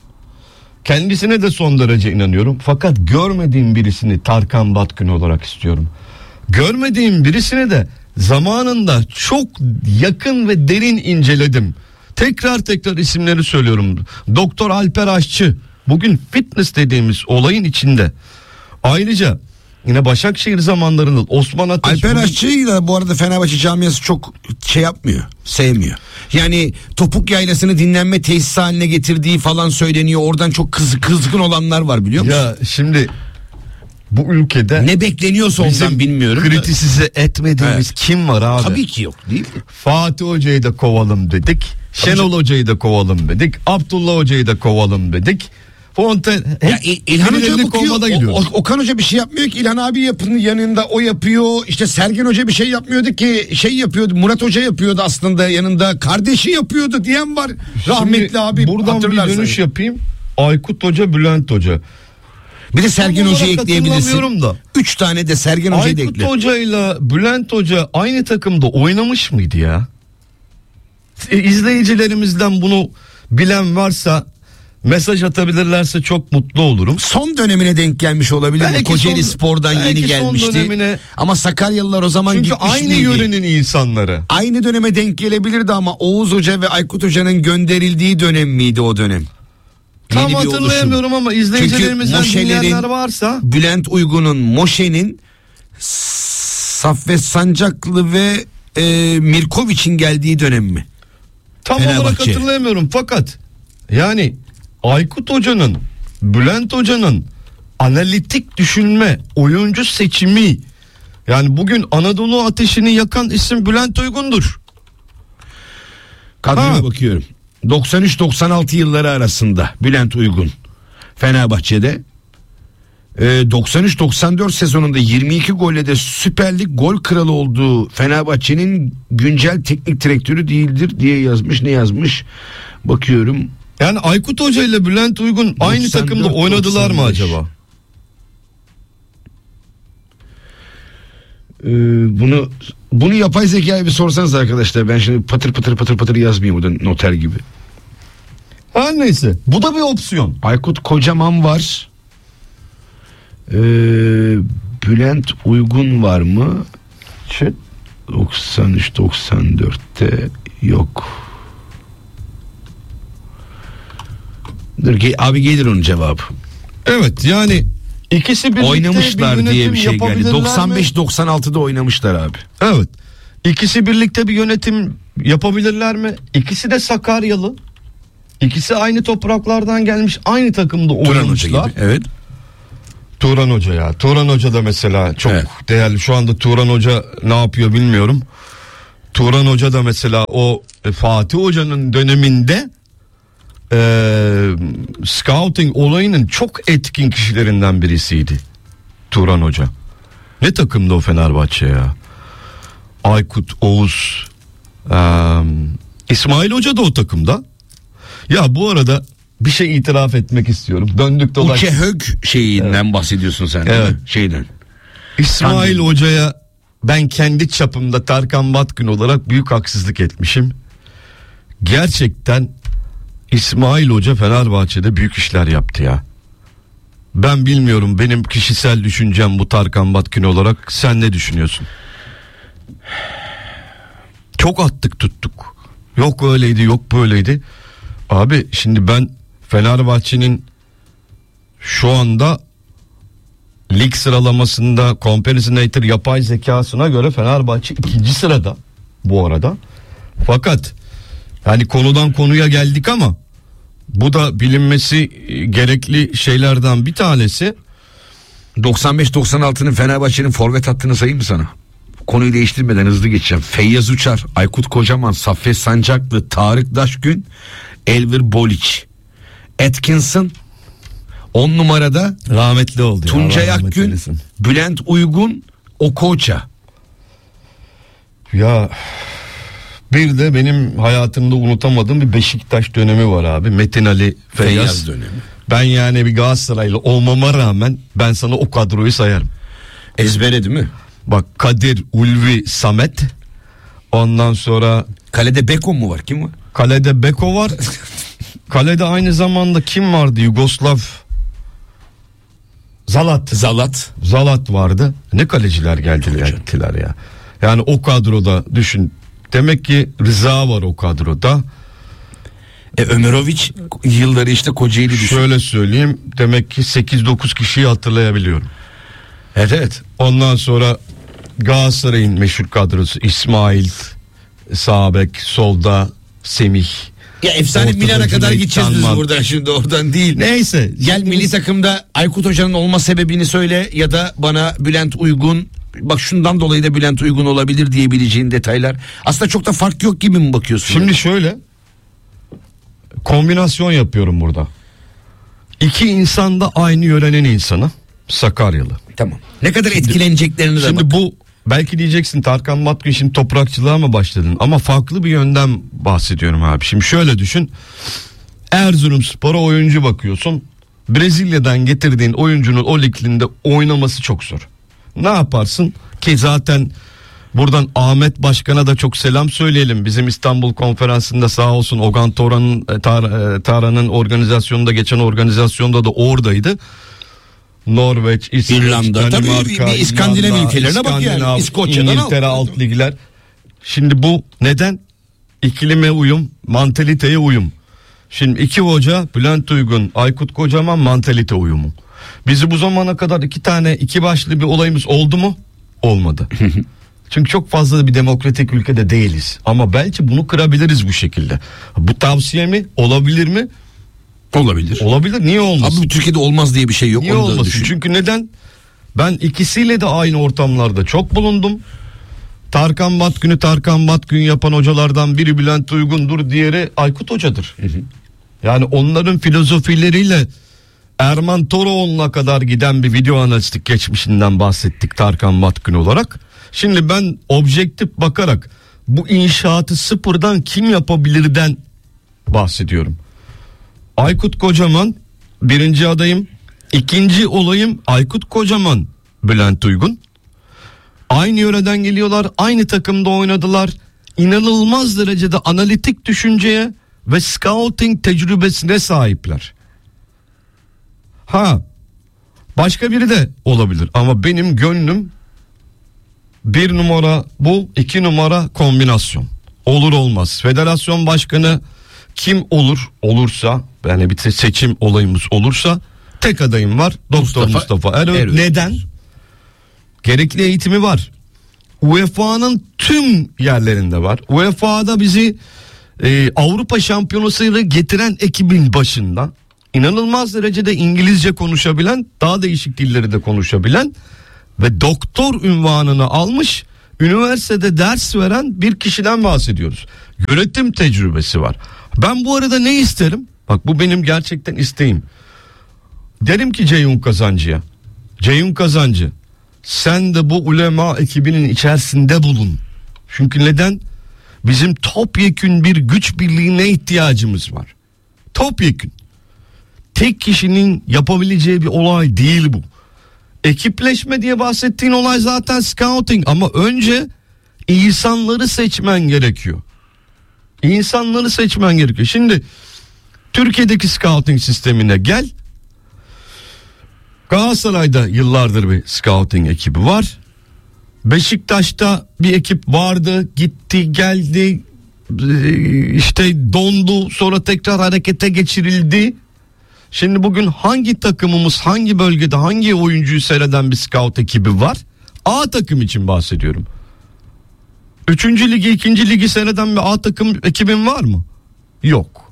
Kendisine de son derece inanıyorum. Fakat görmediğim birisini Tarkan Batkın olarak istiyorum. Görmediğim birisini de zamanında çok yakın ve derin inceledim. Tekrar tekrar isimleri söylüyorum. Doktor Alper Aşçı bugün fitness dediğimiz olayın içinde. Ayrıca yine Başakşehir zamanlarında Osman Ateş. Alper bugün... Aşçı'yı da bu arada Fenerbahçe camiası çok şey yapmıyor. Sevmiyor. Yani topuk yaylasını dinlenme tesisi haline getirdiği falan söyleniyor. Oradan çok kız, kızgın olanlar var biliyor musun? Ya şimdi bu ülkede ne bekleniyorsa ondan bilmiyorum. Kritisize etmediğimiz Evet. kim var abi? Tabii ki yok değil mi? Fatih Hoca'yı da kovalım dedik. Şenol Hoca'yı da kovalım dedik. Abdullah Hoca'yı da kovalım dedik. Fonten Ya İ- İlhan Hoca birilerinin bakıyor. kovmada O, gidiyoruz. o- Okan Hoca bir şey yapmıyor ki. İlhan abi yapının yanında o yapıyor. İşte Sergen Hoca bir şey yapmıyordu ki. Şey yapıyordu. Murat Hoca yapıyordu aslında yanında. Kardeşi yapıyordu diyen var. Rahmetli Şimdi abi. buradan bir hatırlarsan. dönüş yapayım. Aykut Hoca, Bülent Hoca. Bir de Sergen Tam Hoca'yı olarak ekleyebilirsin. hatırlamıyorum da. Üç tane de Sergen Hoca'yı da Aykut ekle. Hoca ile Bülent Hoca aynı takımda oynamış mıydı ya? E, İzleyicilerimizden bunu bilen varsa mesaj atabilirlerse çok mutlu olurum. Son dönemine denk gelmiş olabilir mi? Belki Kocaeli son- Spor'dan belki yeni son gelmişti. dönemine- Ama Sakaryalılar o zaman Çünkü gitmiş aynı miydi? yörenin insanları. Aynı döneme denk gelebilirdi ama Oğuz Hoca ve Aykut Hoca'nın gönderildiği dönem miydi o dönem? Tam Yeni bir oluşum. hatırlayamıyorum ama izleyicilerimizden Çünkü Moşelerin- dinleyenler varsa Bülent Uygun'un, Moşe'nin, Saffet Sancaklı ve e, Mirkoviç'in geldiği dönem mi? tam olarak Fenerbahçe. hatırlayamıyorum. Fakat yani Aykut Hoca'nın, Bülent Hoca'nın analitik düşünme, oyuncu seçimi, yani bugün Anadolu ateşini yakan isim Bülent Uygun'dur. Kadroya Ha. bakıyorum. doksan üç doksan altı yılları arasında Bülent Uygun Fenerbahçe'de e, doksan üç doksan dört sezonunda yirmi iki golle de Süper Lig gol kralı olduğu Fenerbahçe'nin güncel teknik direktörü değildir diye yazmış. Ne yazmış? Bakıyorum. Yani Aykut Hoca ile Bülent Uygun aynı doksan dört, takımda oynadılar mı doksan beş. acaba? Ee, bunu bunu yapay zekaya bir sorsanız arkadaşlar, ben şimdi patır patır patır patır yazmayayım burada noter gibi. Her neyse, bu da bir opsiyon. Aykut Kocaman var. Ee, Bülent Uygun var mı? Şey, doksan üç doksan dörtte yok. Dur ki abi gelir onun cevabı. evet, yani İkisi birlikte oynamışlar bir diye bir şey geldi. yapabilirler mi? doksan beş doksan altıda oynamışlar abi. Evet. İkisi birlikte bir yönetim yapabilirler mi? İkisi de Sakaryalı. İkisi aynı topraklardan gelmiş, aynı takımda Turan Hoca oynamışlar. gibi. Evet. Turan Hoca ya. Turan Hoca da mesela çok Evet. değerli. Şu anda Turan Hoca ne yapıyor bilmiyorum. Turan Hoca da mesela o e, Fatih Hoca'nın döneminde e, scouting olayının çok etkin kişilerinden birisiydi. Turan Hoca. Ne takımdı o Fenerbahçe ya? Aykut, Oğuz, e, İsmail Hoca da o takımda. Ya bu arada bir şey itiraf etmek istiyorum. Döndük dolaştık. Uçehög şeyinden bahsediyorsun sen değil Evet. mi? Şeyden. İsmail Hoca'ya ben kendi çapımda Tarkan Batkın olarak büyük haksızlık etmişim. Gerçekten İsmail Hoca Fenerbahçe'de büyük işler yaptı ya. Ben bilmiyorum, benim kişisel düşüncem bu Tarkan Batkın olarak. Sen ne düşünüyorsun? Çok attık tuttuk. Yok öyleydi, yok böyleydi. Abi şimdi ben Fenerbahçe'nin şu anda lig sıralamasında Comparison yapay zekasına göre Fenerbahçe ikinci sırada bu arada. Fakat yani konudan konuya geldik ama bu da bilinmesi gerekli şeylerden bir tanesi. doksan beş doksan altının Fenerbahçe'nin forvet hattını sayayım mı sana? Konuyu değiştirmeden hızlı geçeceğim. Feyyaz Uçar, Aykut Kocaman, Saffet Sancaklı, Tarık Daşgün, Elvir Boliç, Atkinson, on numarada Rahmetli oldu. Tuncay ya, rahmet Akgün, eylesin. Bülent Uygun, Okocha. Ya bir de benim hayatımda unutamadığım bir Beşiktaş dönemi var abi. Metin Ali Feyyaz, Feyyaz dönemi. Ben yani bir Galatasaraylı olmama rağmen ben sana o kadroyu sayarım. Ezbere değil mi? Bak Kadir, Ulvi, Samet. Ondan sonra Kalede Beko mu var? Kim var? kalede Beko var. Kalede aynı zamanda kim vardı? Yugoslav Zalat. Zalat. Zalat vardı. Ne kaleciler geldiler gittiler ya. Yani o kadroda düşün. Demek ki Rıza var o kadroda. E, Ömeroviç yılları işte Kocaeli düşün. Şöyle söyleyeyim. Demek ki sekiz dokuz kişiyi hatırlayabiliyorum. Evet evet. Ondan sonra Galatasaray'ın meşhur kadrosu İsmail, sağ bek, solda Semih. Ya efsane Ortada Milan'a kadar Cüneyt gideceğiz biz Tanman. buradan, şimdi oradan değil. Neyse. Gel milli takımda Aykut Hoca'nın olma sebebini söyle ya da bana Bülent Uygun, bak şundan dolayı da Bülent Uygun olabilir diyebileceğin detaylar. Aslında çok da fark yok gibi mi bakıyorsun? Şimdi şöyle kombinasyon yapıyorum burada. İki insan da aynı yörenin insanı, Sakaryalı. Tamam. Ne kadar etkileneceklerini de Şimdi bak. bu belki diyeceksin Tarkan Batkın şimdi toprakçılığa mı başladın? Ama farklı bir yönden bahsediyorum abi. Şimdi şöyle düşün. Erzurumspor'a oyuncu bakıyorsun. Brezilya'dan getirdiğin oyuncunun o liginde oynaması çok zor. Ne yaparsın? Ki zaten buradan Ahmet Başkan'a da çok selam söyleyelim. Bizim İstanbul konferansında sağ olsun Ogan Toran'ın Tar- Tara'nın organizasyonunda, geçen organizasyonda da oradaydı. Norveç, İsveç, İrlanda, tabii Danimarka, bir- bir İskandinav İrlanda, ülkelerine bak yani. İskandinav, İskoçya'dan İngiltere al. alt ligler. Şimdi bu neden? İklime uyum, mantaliteye uyum. Şimdi iki hoca, Bülent Uygun, Aykut Kocaman, mantalite uyumu. Bizi bu zamana kadar iki tane iki başlı bir olayımız oldu mu? Olmadı. Çünkü çok fazla bir demokratik ülkede değiliz. Ama belki bunu kırabiliriz bu şekilde. Bu tavsiye mi? Olabilir mi? Olabilir. Olabilir. Niye olmasın? Abi Türkiye'de olmaz diye bir şey yok. Niye Onu da olmasın? düşün. Çünkü neden? Ben ikisiyle de aynı ortamlarda çok bulundum. Tarkan Batkın'ı Tarkan Batkın yapan hocalardan biri Bülent Uygun'dur, diğeri Aykut Hoca'dır. Hı hı. Yani onların filozofileriyle Erman Toroğlu'na kadar giden bir video analistik geçmişinden bahsettik Tarkan Batkın olarak. Şimdi ben objektif bakarak bu inşaatı sıfırdan kim yapabilirden bahsediyorum. Aykut Kocaman birinci adayım. İkinci olayım Aykut Kocaman, Bülent Uygun. Aynı yöreden geliyorlar, aynı takımda oynadılar. İnanılmaz derecede analitik düşünceye ve scouting tecrübesine sahipler. Ha, başka biri de olabilir ama benim gönlüm bir numara bu, iki numara kombinasyon. Olur olmaz. Federasyon başkanı kim olur olursa, yani bir seçim olayımız olursa tek adayım var. Doktor Mustafa, Mustafa Eröz. Eröz. Neden? Gerekli eğitimi var. U E F A'nın tüm yerlerinde var. U E F A'da bizi e, Avrupa Şampiyonası'yla getiren ekibin başında inanılmaz derecede İngilizce konuşabilen, daha değişik dilleri de konuşabilen ve doktor unvanını almış, üniversitede ders veren bir kişiden bahsediyoruz. Yönetim tecrübesi var. Ben bu arada ne isterim? Bak, bu benim gerçekten isteğim. Derim ki Ceyhun Kazancı'ya, Ceyhun Kazancı, sen de bu ulema ekibinin içerisinde bulun. Çünkü neden? Bizim topyekün bir güç birliğine ihtiyacımız var. Topyekün. Tek kişinin yapabileceği bir olay değil bu. Ekipleşme diye bahsettiğin olay zaten scouting, ama önce insanları seçmen gerekiyor. İnsanları seçmen gerekiyor. Şimdi Türkiye'deki scouting sistemine gel. Galatasaray'da yıllardır bir scouting ekibi var. Beşiktaş'ta bir ekip vardı, gitti geldi, işte dondu, sonra tekrar harekete geçirildi. Şimdi bugün hangi takımımız hangi bölgede hangi oyuncuyu seyreden bir scout ekibi var? A takım için bahsediyorum. Üçüncü ligi, ikinci ligi seyreden bir A takım ekibin var mı? Yok.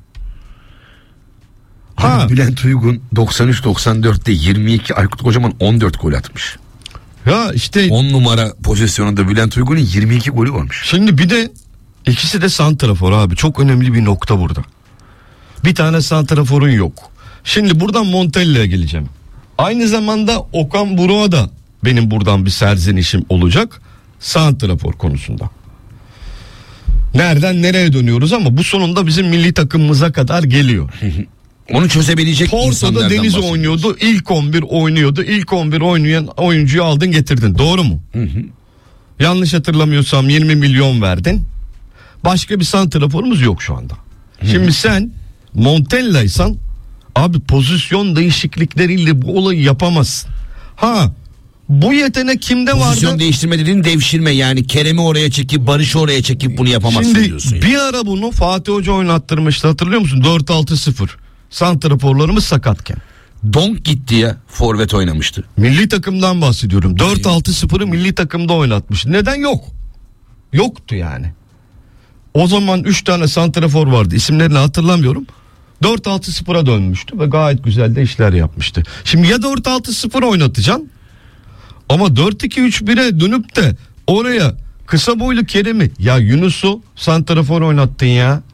Ha. Bülent Uygun doksan üç doksan dörtte yirmi iki, Aykut Kocaman on dört gol atmış. Ya işte on numara pozisyonunda Bülent Uygun'un yirmi iki golü varmış. Şimdi bir de ikisi de santrafor abi. Çok önemli bir nokta burada. Bir tane santraforun yok. Şimdi buradan Montella'ya geleceğim. Aynı zamanda Okan Buruk'a da benim buradan bir serzenişim olacak santrafor konusunda. Nereden nereye dönüyoruz ama bu sonunda bizim milli takımımıza kadar geliyor. Onu çözebilecek Porto'da insanlardan Deniz bahsediyoruz. oynuyordu. İlk on bir oynuyordu. İlk on bir oynayan oyuncuyu aldın getirdin. Doğru mu? Hı hı. Yanlış hatırlamıyorsam yirmi milyon verdin. Başka bir santraforumuz yok şu anda. Hı. Şimdi sen Montella'ysan abi pozisyon değişiklikleriyle bu olayı yapamazsın. Ha, bu yetenek kimde vardı? Pozisyon değiştirme dediğin devşirme, yani Kerem'i oraya çekip Barış'ı oraya çekip bunu yapamazsın Şimdi diyorsun. bir ara bunu Fatih Hoca oynattırmıştı, hatırlıyor musun? dört altı sıfır. Santraforlarımız sakatken. Donk gitti ya, forvet oynamıştı. Milli takımdan bahsediyorum. dört altı sıfırı milli takımda oynatmış. Neden yok? Yoktu yani. O zaman üç tane santrafor vardı. İsimlerini hatırlamıyorum. dört altı sıfıra dönmüştü ve gayet güzel de işler yapmıştı. Şimdi ya dört altı sıfır oynatacaksın ama dört iki üç bire dönüp de oraya kısa boylu Kerem'i, ya Yunus'u santrafor oynattın ya.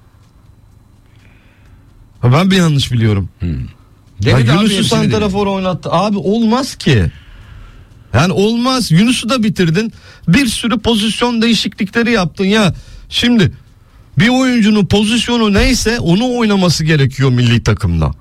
Ha, ben bir yanlış biliyorum. Hmm. Ya Yunus'u santrafor oynattı. Abi olmaz ki. Yani olmaz. Yunus'u da bitirdin. Bir sürü pozisyon değişiklikleri yaptın ya. Şimdi bir oyuncunun pozisyonu neyse onu oynaması gerekiyor milli takımda.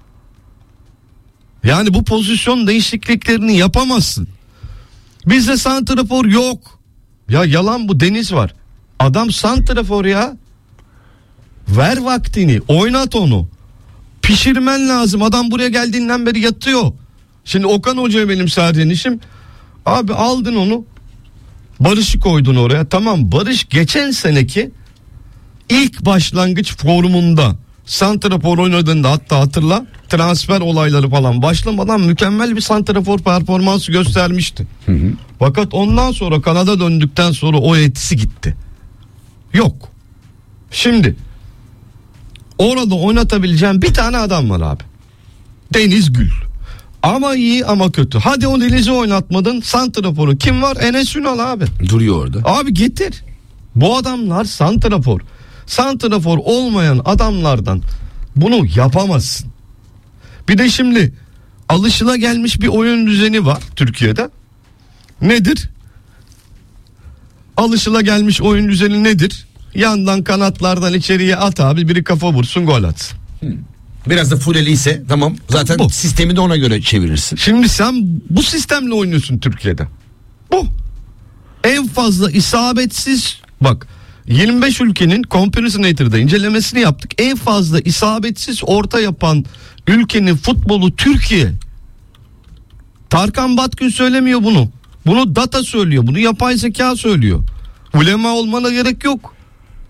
Yani bu pozisyon değişikliklerini yapamazsın. Bizde santrafor yok. Ya yalan bu, Deniz var. Adam santrafor ya. Ver vaktini, oynat onu. Pişirmen lazım. Adam buraya geldiğinden beri yatıyor. Şimdi Okan Hoca'ya benim serzenişim, abi aldın onu, Barış'ı koydun oraya. Tamam, Barış geçen seneki ilk başlangıç formunda santrafor oynadığında, hatta hatırla, transfer olayları falan başlamadan mükemmel bir santrafor performansı göstermişti. Hı hı. Fakat ondan sonra Kanada döndükten sonra o etkisi gitti. Yok. Şimdi orada oynatabileceğim bir tane adam var abi. Deniz Gül. Ama iyi ama kötü. Hadi o Deniz'i oynatmadın. Santraforu kim var? Enes Ünal abi. Duruyor orada. Abi getir. Bu adamlar santrafor. Santrafor olmayan adamlardan bunu yapamazsın. Bir de şimdi alışılagelmiş bir oyun düzeni var Türkiye'de. Nedir? Alışılagelmiş oyun düzeni nedir? Yandan kanatlardan içeriye at abi, biri kafa vursun, gol atsın. Biraz da fuleli ise tamam, zaten bu. Sistemi de ona göre çevirirsin. Şimdi sen bu sistemle oynuyorsun Türkiye'de. Bu. En fazla isabetsiz, bak yirmi beş ülkenin Comparison incelemesini yaptık. En fazla isabetsiz orta yapan ülkenin futbolu Türkiye. Tarkan Batgül söylemiyor bunu. Bunu data söylüyor. Bunu yapay zeka söylüyor. Ulema olmana gerek yok.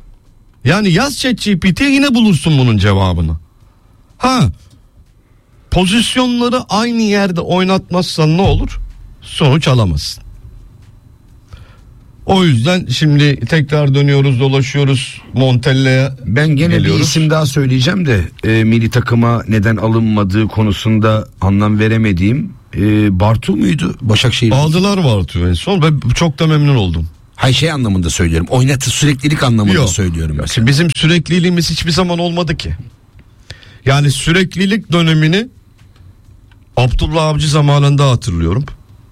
Yani yaz ChatGPT'ye yine bulursun bunun cevabını. Ha, pozisyonları aynı yerde oynatmazsan ne olur? Sonuç alamazsın. O yüzden şimdi tekrar dönüyoruz, dolaşıyoruz Montella'ya. Ben gene geliyoruz. bir isim daha söyleyeceğim de e, milli takıma neden alınmadığı konusunda anlam veremediğim e, Bartu muydu? Başakşehir. Aldılar Bartu'yu en son ve çok da memnun oldum. Hayır, şey anlamında söylüyorum. Oynatı süreklilik anlamında Yok. söylüyorum. Ya Mesela. şimdi bizim sürekliliğimiz hiçbir zaman olmadı ki. Yani süreklilik dönemini Abdullah Avcı zamanında hatırlıyorum.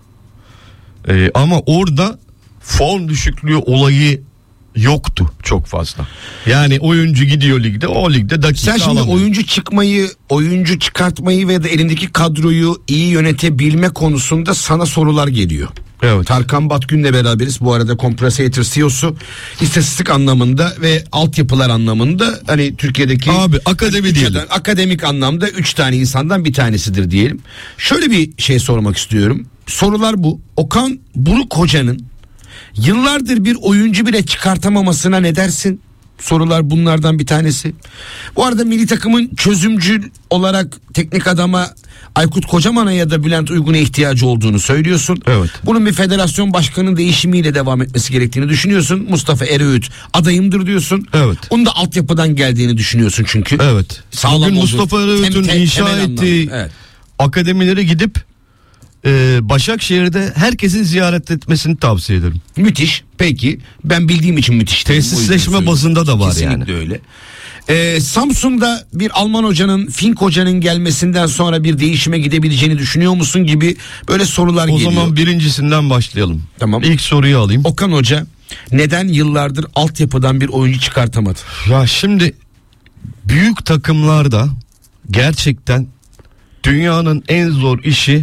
Ee, ama orada form düşüklüğü olayı yoktu çok fazla. Yani oyuncu gidiyor ligde, o ligde dakika Sen şimdi alamıyor. oyuncu çıkmayı, oyuncu çıkartmayı ve de elindeki kadroyu iyi yönetebilme konusunda sana sorular geliyor. Evet. Tarkan Batgün'le beraberiz. Bu arada Compresator C E O'su. İstatistik anlamında ve altyapılar anlamında hani Türkiye'deki Abi akademi diyelim. akademik anlamda üç tane insandan bir tanesidir diyelim. Şöyle bir şey sormak istiyorum. Sorular bu. Okan Buruk Hoca'nın yıllardır bir oyuncu bile çıkartamamasına ne dersin? Sorular bunlardan bir tanesi. Bu arada milli takımın çözümcül olarak teknik adama Aykut Kocaman'a ya da Bülent Uygun'a ihtiyacı olduğunu söylüyorsun. Evet. Bunun bir federasyon başkanının değişimiyle devam etmesi gerektiğini düşünüyorsun. Mustafa Ereğüt adayımdır diyorsun. Evet. Onun da altyapıdan geldiğini düşünüyorsun çünkü. Evet. Sağlam Bugün olduğu- Mustafa Ereğüt'ün tem- tem- inşa temel ettiği anlamda. Evet. akademilere gidip e, Başakşehir'de herkesin ziyaret etmesini tavsiye ederim. Müthiş. Peki. Ben bildiğim için müthiş. dedim. O yüzden Tesisleşme söylüyorum. bazında da var Kesinlikle yani. öyle. Ee, Samsun'da bir Alman hocanın, Fink hocanın gelmesinden sonra bir değişime gidebileceğini düşünüyor musun gibi böyle sorular O geliyor. zaman birincisinden başlayalım. Tamam. İlk soruyu alayım. Okan Hoca neden yıllardır altyapıdan bir oyuncu çıkartamadı? Ya şimdi büyük takımlarda gerçekten dünyanın en zor işi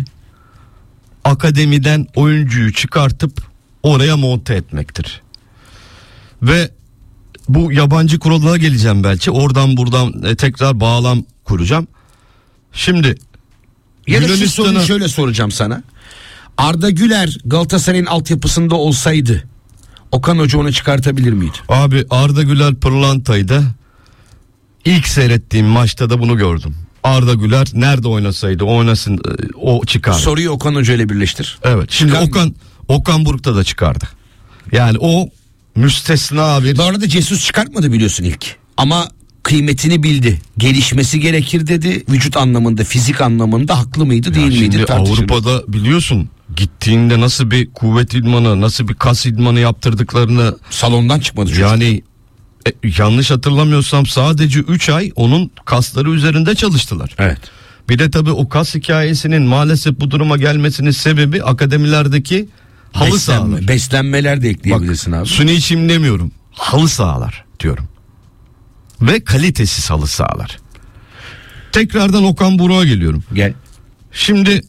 akademiden oyuncuyu çıkartıp oraya monte etmektir. Ve bu yabancı kurallara geleceğim belki. Oradan buradan e, tekrar bağlam kuracağım. Şimdi Ya da şu Yunanistan'a- soruyu şöyle soracağım sana. Arda Güler Galatasaray'ın altyapısında olsaydı Okan Hoca onu çıkartabilir miydi? Abi Arda Güler pırlantaydı. İlk seyrettiğim maçta da bunu gördüm. Arda Güler nerede oynasaydı oynasın e, o çıkardı. Soruyu Okan Hoca ile birleştir. Evet. Şimdi Çıkar mı? Okan Okan Buruk'ta da çıkardı. Yani o müstesna bir Bu arada Jesus çıkartmadı biliyorsun ilk. Ama kıymetini bildi. Gelişmesi gerekir dedi. Vücut anlamında, fizik anlamında haklı mıydı, değil Ya miydi? şimdi tartışılır. Avrupa'da biliyorsun gittiğinde nasıl bir kuvvet idmanı, nasıl bir kas idmanı yaptırdıklarını, Salondan çıkmadı çocuk. yani e, yanlış hatırlamıyorsam sadece üç ay onun kasları üzerinde çalıştılar. Evet. Bir de tabii o kas hikayesinin maalesef bu duruma gelmesinin sebebi akademilerdeki halı sahalar. Beslenme, beslenmeler de ekleyebilirsin Bak, abi. suni içim demiyorum. Halı sahalar diyorum. Ve kalitesiz halı sahalar. Tekrardan Okan Buruk'a geliyorum. Gel. Şimdi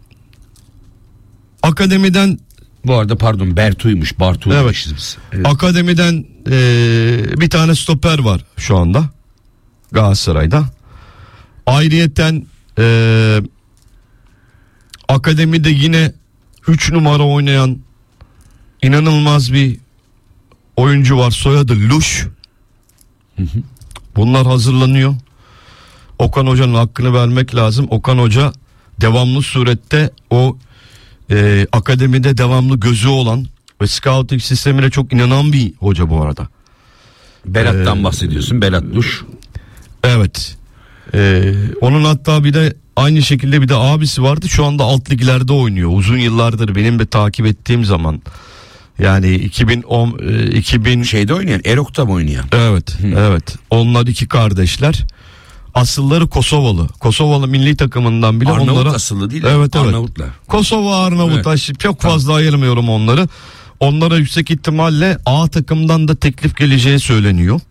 akademiden Bu arada pardon Bertu'ymuş. Bartu'ymuşuz biz. Evet. akademiden eee, bir tane stoper var şu anda Galatasaray'da. Ayrıyeten eee akademide yine üç numara oynayan inanılmaz bir oyuncu var. Soyadı Luş. Bunlar hazırlanıyor. Okan Hoca'nın hakkını vermek lazım. Okan Hoca devamlı surette o e, akademide devamlı gözü olan ve scouting sistemine çok inanan bir hoca bu arada. Berat'tan Ee, bahsediyorsun. Berat Luş. Evet. Ee, onun hatta bir de aynı şekilde bir de abisi vardı. Şu anda alt liglerde oynuyor. Uzun yıllardır benim de takip ettiğim zaman. Yani iki bin on e, iki bin Şeyde oynayan, Erok'ta mı oynayan? Evet, evet. Onlar iki kardeşler. Asılları Kosovalı. Kosovalı milli takımından bile Arnavut onlara asıllı değil mi? Evet, evet. Arnavutlar. Kosova, Arnavut. Evet. Aşı- Çok fazla ayırmıyorum onları. Onlara yüksek ihtimalle A takımdan da teklif geleceği söyleniyor.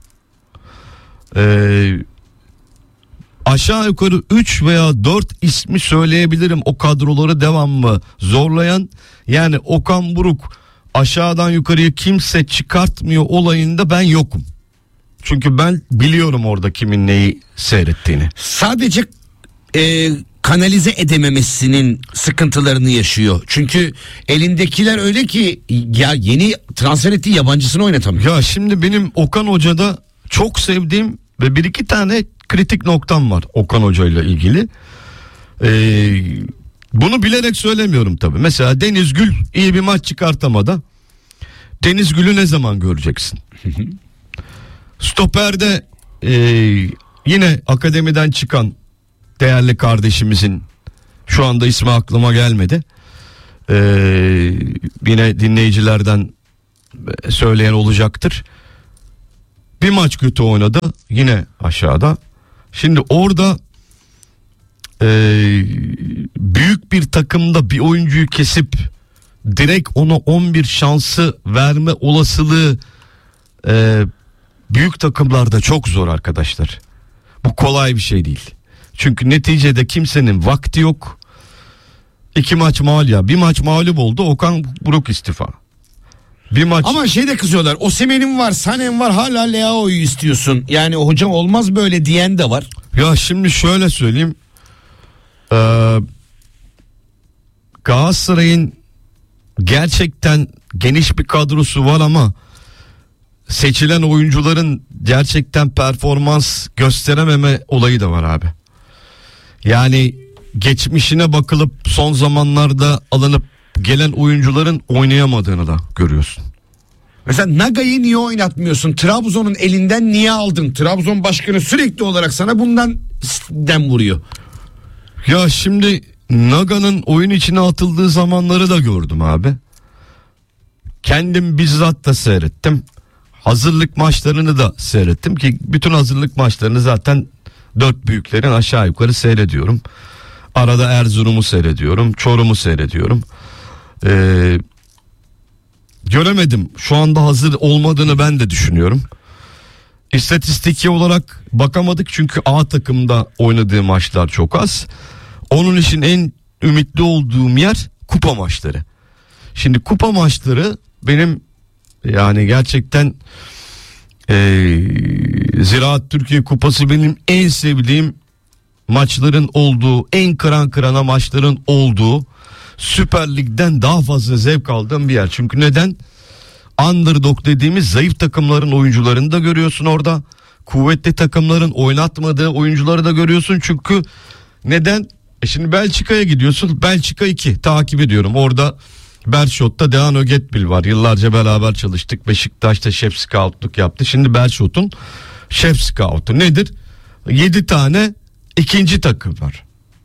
Ee, aşağı yukarı üç veya dört ismi söyleyebilirim o kadroları devamlı zorlayan. Yani Okan Buruk aşağıdan yukarıya kimse çıkartmıyor olayında ben yokum. Çünkü ben biliyorum orada kimin neyi seyrettiğini. Sadece e, kanalize edememesinin sıkıntılarını yaşıyor. Çünkü elindekiler öyle ki ya yeni transfer ettiği yabancısını oynatamıyor. Ya şimdi benim Okan Hoca'da çok sevdiğim ve bir iki tane kritik noktam var Okan Hoca ile ilgili. Ee, bunu bilerek söylemiyorum tabii. Mesela Deniz Gül iyi bir maç çıkartamadı. Deniz Gül'ü ne zaman göreceksin? Stoper'de e, yine akademiden çıkan değerli kardeşimizin, şu anda ismi aklıma gelmedi. Ee, yine dinleyicilerden söyleyen olacaktır. Bir maç kötü oynadı, yine aşağıda. Şimdi orada e, büyük bir takımda bir oyuncuyu kesip direkt ona on bir şansı verme olasılığı e, büyük takımlarda çok zor arkadaşlar. Bu kolay bir şey değil. Çünkü neticede kimsenin vakti yok. İki maç mağlup ya. Bir maç mağlup oldu. Okan Buruk istifa. Bir maç. Ama şey de kızıyorlar. Osimhen'in var, Sané'nin var, hala Leao'yu istiyorsun. Yani hocam olmaz böyle diyen de var. Ya şimdi şöyle söyleyeyim. Ee, Galatasaray'ın gerçekten geniş bir kadrosu var ama seçilen oyuncuların gerçekten performans gösterememe olayı da var abi. Yani geçmişine bakılıp son zamanlarda alınıp gelen oyuncuların oynayamadığını da görüyorsun. Mesela Naga'yı niye oynatmıyorsun? Trabzon'un elinden niye aldın? Trabzon başkanı sürekli olarak sana bundan dem vuruyor. Ya şimdi Naga'nın oyun içine atıldığı zamanları da gördüm abi. Kendim bizzat da seyrettim. Hazırlık maçlarını da seyrettim ki bütün hazırlık maçlarını zaten dört büyüklerin aşağı yukarı seyrediyorum. Arada Erzurum'u seyrediyorum, Çorum'u seyrediyorum. Ee, göremedim. Şu anda hazır olmadığını ben de düşünüyorum. İstatistiki olarak bakamadık çünkü A takımda oynadığı maçlar çok az. Onun için en ümitli olduğum yer kupa maçları. Şimdi kupa maçları benim yani gerçekten ee, Ziraat Türkiye Kupası benim en sevdiğim maçların olduğu, en kıran kırana maçların olduğu, Süper Lig'den daha fazla zevk aldığım bir yer. Çünkü neden? Underdog dediğimiz zayıf takımların oyuncularını da görüyorsun orada. Kuvvetli takımların oynatmadığı oyuncuları da görüyorsun. Çünkü neden? E şimdi Belçika'ya gidiyorsun. Belçika iki takip ediyorum. Orada Berşot'ta Dejan Ögetbil var. Yıllarca beraber çalıştık. Beşiktaş'ta şef scoutluk yaptı. Şimdi Berşot'un şef scoutu nedir? yedi tane ikinci takım var.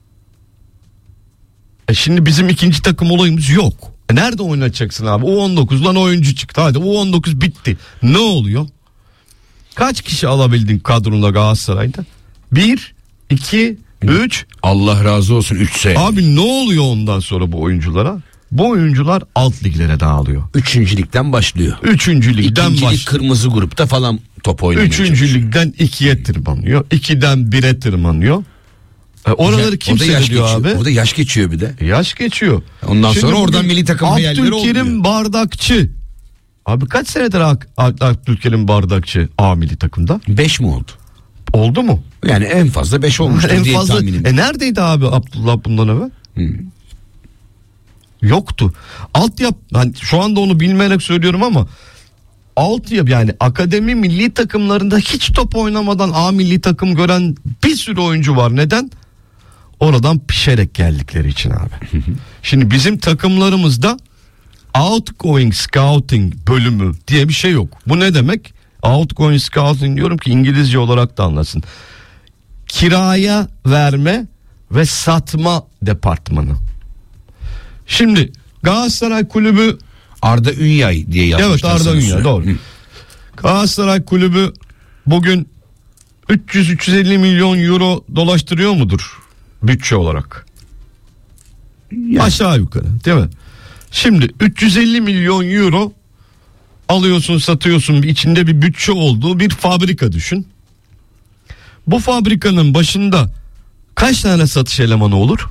E şimdi bizim ikinci takım olayımız yok. E nerede oynatacaksın abi? U on dokuzdan oyuncu çıktı. Hadi U on dokuz bitti. Ne oluyor? Kaç kişi alabildin kadronda Galatasaray'da? Bir, iki, üç. Allah razı olsun üç sene. Abi ne oluyor ondan sonra bu oyunculara? Bu oyuncular alt liglere dağılıyor. Üçüncü ligden başlıyor. Üçüncü ligden başlıyor. baş... kırmızı grupta falan top oynamaya Üçüncü çalışıyor. ligden ikiye tırmanıyor. İkiden bire tırmanıyor. E oraları kim seyrediyor abi? Orada yaş geçiyor bir de. Yaş geçiyor. Ondan Şimdi sonra oradan milli takım hayalleri olmuyor. Abdülkerim Bardakçı. Abi kaç senedir Abdülkerim Bardakçı A milli takımda? Beş mi oldu? Oldu mu? Yani en fazla beş olmuştur en diye fazla, tahminim. E neredeydi abi Abdullah bundan evvel? Hmm. Yoktu. Altyap, ben şu anda onu bilmeyerek söylüyorum ama altyap yani akademi milli takımlarında hiç top oynamadan A milli takım gören bir sürü oyuncu var. Neden? Oradan pişerek geldikleri için abi. Şimdi bizim takımlarımızda outgoing scouting bölümü diye bir şey yok. Bu ne demek? Outgoing scouting diyorum ki İngilizce olarak da anlasın. Kiraya verme ve satma departmanı. Şimdi Galatasaray Kulübü Arda Ünyay diye yazmışlar. Evet Arda Ünyay doğru. Hı. Galatasaray Kulübü bugün üç yüz üç yüz elli milyon euro dolaştırıyor mudur bütçe olarak? Yani. Aşağı yukarı değil mi? Şimdi üç yüz elli milyon euro alıyorsun satıyorsun, içinde bir bütçe olduğu bir fabrika düşün. Bu fabrikanın başında kaç tane satış elemanı olur?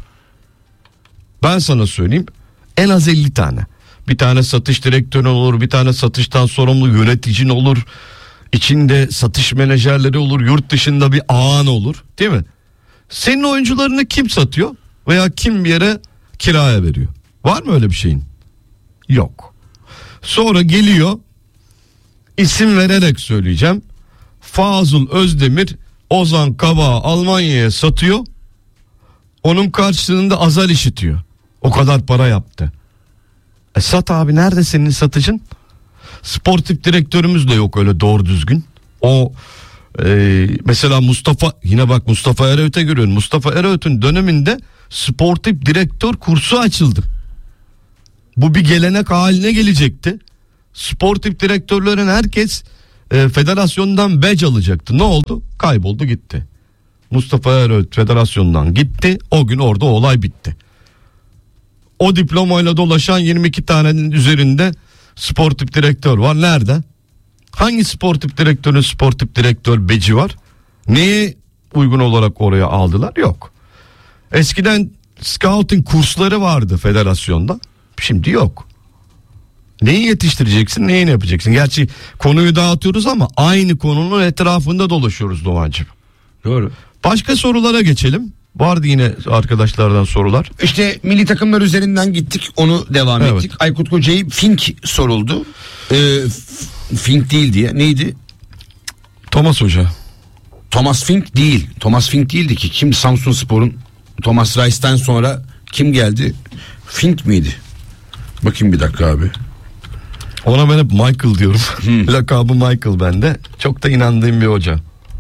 Ben sana söyleyeyim, en az elli tane. Bir tane satış direktörü olur, bir tane satıştan sorumlu yöneticin olur, içinde satış menajerleri olur, yurt dışında bir ağan olur, değil mi? Senin oyuncularını kim satıyor veya kim bir yere kiraya veriyor? Var mı öyle bir şeyin? Yok. Sonra geliyor, isim vererek söyleyeceğim, Fazıl Özdemir Ozan Kabak'ı Almanya'ya satıyor. Onun karşılığında azar işitiyor. O kadar para yaptı. E sat abi, nerede senin satıcın? Sportif direktörümüz de yok öyle doğru düzgün. O e, mesela Mustafa, yine bak Mustafa Eroğlu'ya görüyorum. Mustafa Eroğlu'nun döneminde sportif direktör kursu açıldı. Bu bir gelenek haline gelecekti. Sportif direktörlerin herkes e, federasyondan badge alacaktı. Ne oldu? Kayboldu gitti. Mustafa Eroğlu federasyondan gitti. O gün orada olay bitti. O diplomayla dolaşan yirmi iki tanenin üzerinde sportif direktör var. Nerede? Hangi sportif direktörün sportif direktör beci var? Neye uygun olarak oraya aldılar? Yok. Eskiden scouting kursları vardı federasyonda. Şimdi yok. Neyi yetiştireceksin, neyini yapacaksın? Gerçi konuyu dağıtıyoruz ama aynı konunun etrafında dolaşıyoruz Doğancığım. Doğru. Başka sorulara geçelim. Vardı yine arkadaşlardan sorular. İşte milli takımlar üzerinden gittik, onu devam Evet. ettik. Aykut Kocaeli Fink soruldu. Ee, Fink değil diye. Neydi? Thomas Hoca. Thomas Fink değil. Thomas Fink değildi ki. Kim? Samsunspor'un Thomas Reis'ten sonra kim geldi? Fink miydi? Bakayım bir dakika abi. Ona ben hep Michael diyorum. Lakabı Michael bende. Çok da inandığım bir hoca.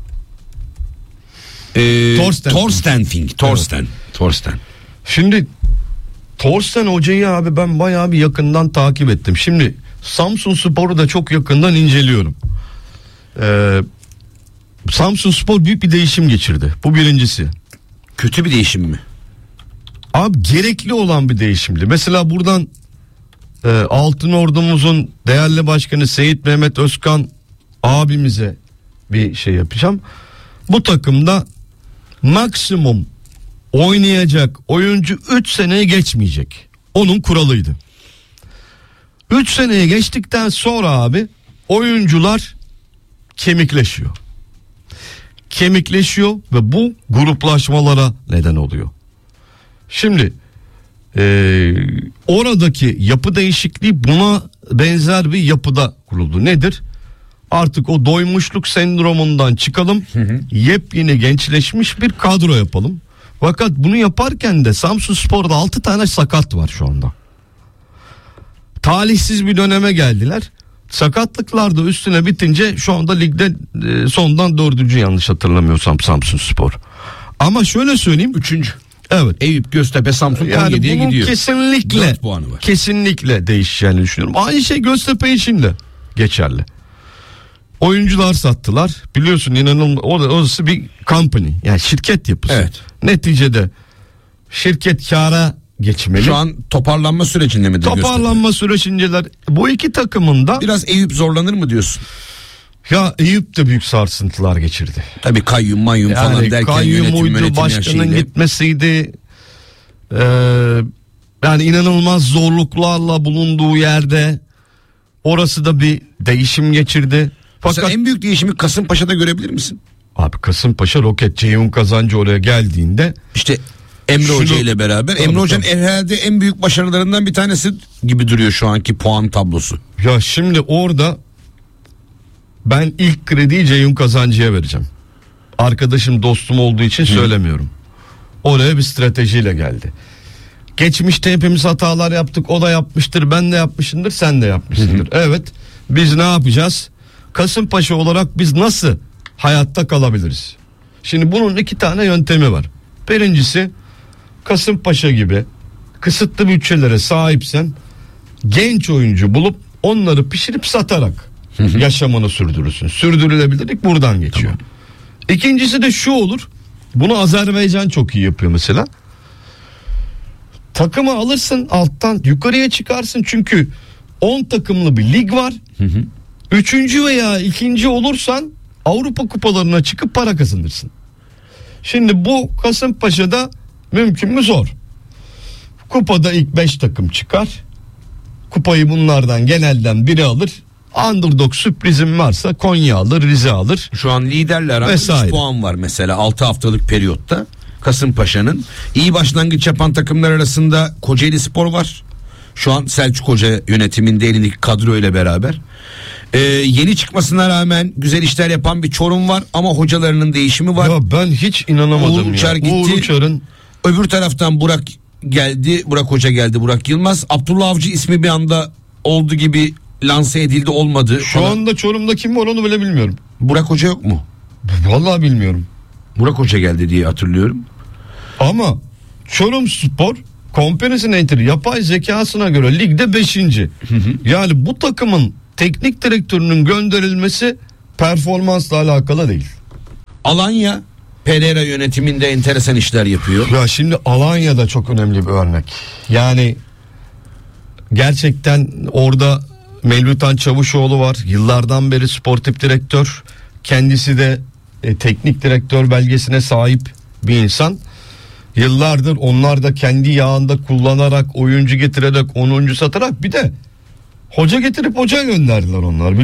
Ee, Thorsten. Thorsten Fink. Thorsten. Evet. Thorsten. Şimdi Thorsten hocayı abi ben bayağı bir yakından takip ettim. Şimdi Samsunspor'u da çok yakından inceliyorum. Ee, Samsunspor büyük bir değişim geçirdi. Bu birincisi. Kötü bir değişim mi? Abi gerekli olan bir değişimdi. Mesela buradan e, Altın Ordumuzun değerli başkanı Seyit Mehmet Özkan abimize bir şey yapacağım. Bu takımda maksimum oynayacak oyuncu üç seneye geçmeyecek. Onun kuralıydı. üç seneye geçtikten sonra abi oyuncular kemikleşiyor. Kemikleşiyor ve bu gruplaşmalara neden oluyor. Şimdi e, oradaki yapı değişikliği buna benzer bir yapıda kuruldu. Nedir? Artık o doymuşluk sendromundan çıkalım. Hı hı. Yepyeni gençleşmiş bir kadro yapalım. Fakat bunu yaparken de Samsunspor'da altı tane sakat var şu anda. Talihsiz bir döneme geldiler. Sakatlıklar da üstüne bitince şu anda ligde e, sondan dördüncü yanlış hatırlamıyorsam Samsunspor. Ama şöyle söyleyeyim. Üçüncü. Evet. Eyüp, Göztepe, Samsun yani on yediye gidiyor. Kesinlikle, dört puanı var. Kesinlikle değişeceğini düşünüyorum. Aynı şey Göztepe için de geçerli. Oyuncular sattılar. Biliyorsun inanılmaz. Orası bir company. Yani şirket yapısı. Evet. Neticede şirket kâra geçmeli. Şu an toparlanma sürecinde mi? Toparlanma sürecindeler. Bu iki takımın da biraz Eyüp zorlanır mı diyorsun? Ya Eyüp de büyük sarsıntılar geçirdi. Tabii kayyum mayyum yani falan derken kayyumuydu, yönetim, yönetim başkanın şeyle... gitmesiydi. Ee, yani inanılmaz zorluklarla bulunduğu yerde orası da bir değişim geçirdi. Fakat en büyük değişimi Kasımpaşa'da görebilir misin? Abi Kasımpaşa Roket Ceyhun Kazancı oraya geldiğinde işte Emre şunu, Hoca ile beraber tabii, Emre Hoca'nın tabii. herhalde en büyük başarılarından bir tanesi gibi duruyor şu anki puan tablosu. Ya şimdi orada ben ilk krediyi Ceyhun Kazancı'ya vereceğim. Arkadaşım, dostum olduğu için söylemiyorum. Oraya bir stratejiyle geldi. Geçmişte hepimiz hatalar yaptık. O da yapmıştır, ben de yapmışımdır, sen de yapmışsındır. Evet, biz ne yapacağız? Kasımpaşa olarak biz nasıl hayatta kalabiliriz? Şimdi bunun iki tane yöntemi var. Birincisi, Kasımpaşa gibi kısıtlı bütçelere sahipsen genç oyuncu bulup onları pişirip satarak yaşamını sürdürürsün. Sürdürülebilirlik buradan geçiyor. Tamam. İkincisi de şu olur. Bunu Azerbaycan çok iyi yapıyor mesela. Takımı alırsın, alttan yukarıya çıkarsın, çünkü on takımlı bir lig var. Hı hı. Üçüncü veya ikinci olursan Avrupa kupalarına çıkıp para kazanırsın. Şimdi bu Kasımpaşa'da mümkün mü? Zor. Kupada ilk beş takım çıkar. Kupayı bunlardan genelden biri alır. Underdog sürprizim varsa Konya alır, Rize alır. Şu an liderler arasında üç puan var mesela altı haftalık periyotta. Kasımpaşa'nın iyi başlangıç yapan takımlar arasında Kocaeli Spor var. Şu an Selçuk Hoca yönetiminde elindeki kadro ile beraber. Ee, yeni çıkmasına rağmen güzel işler yapan bir Çorum var ama hocalarının değişimi var. Ya ben hiç inanamadım Uğur Uçar ya. gitti. Uğur Uçar'ın Öbür taraftan Burak geldi. Burak Hoca geldi. Burak Yılmaz. Abdullah Avcı ismi bir anda oldu gibi lanse edildi, olmadı. Şu falan. anda Çorum'da kim var onu bile bilmiyorum. Burak Hoca yok mu? Vallahi bilmiyorum. Burak Hoca geldi diye hatırlıyorum. Ama Çorum Spor Comparative yapay zekasına göre ligde beşinci. Yani bu takımın teknik direktörünün gönderilmesi performansla alakalı değil. Alanya Pereira yönetiminde enteresan işler yapıyor. Ya şimdi Alanya'da çok önemli bir örnek. Yani gerçekten orada Mevlütan Çavuşoğlu var. Yıllardan beri sportif direktör. Kendisi de e, teknik direktör belgesine sahip bir insan. Yıllardır onlar da kendi yağında kullanarak, oyuncu getirerek, on oyuncu satarak, bir de hoca getirip hoca gönderdiler onlar.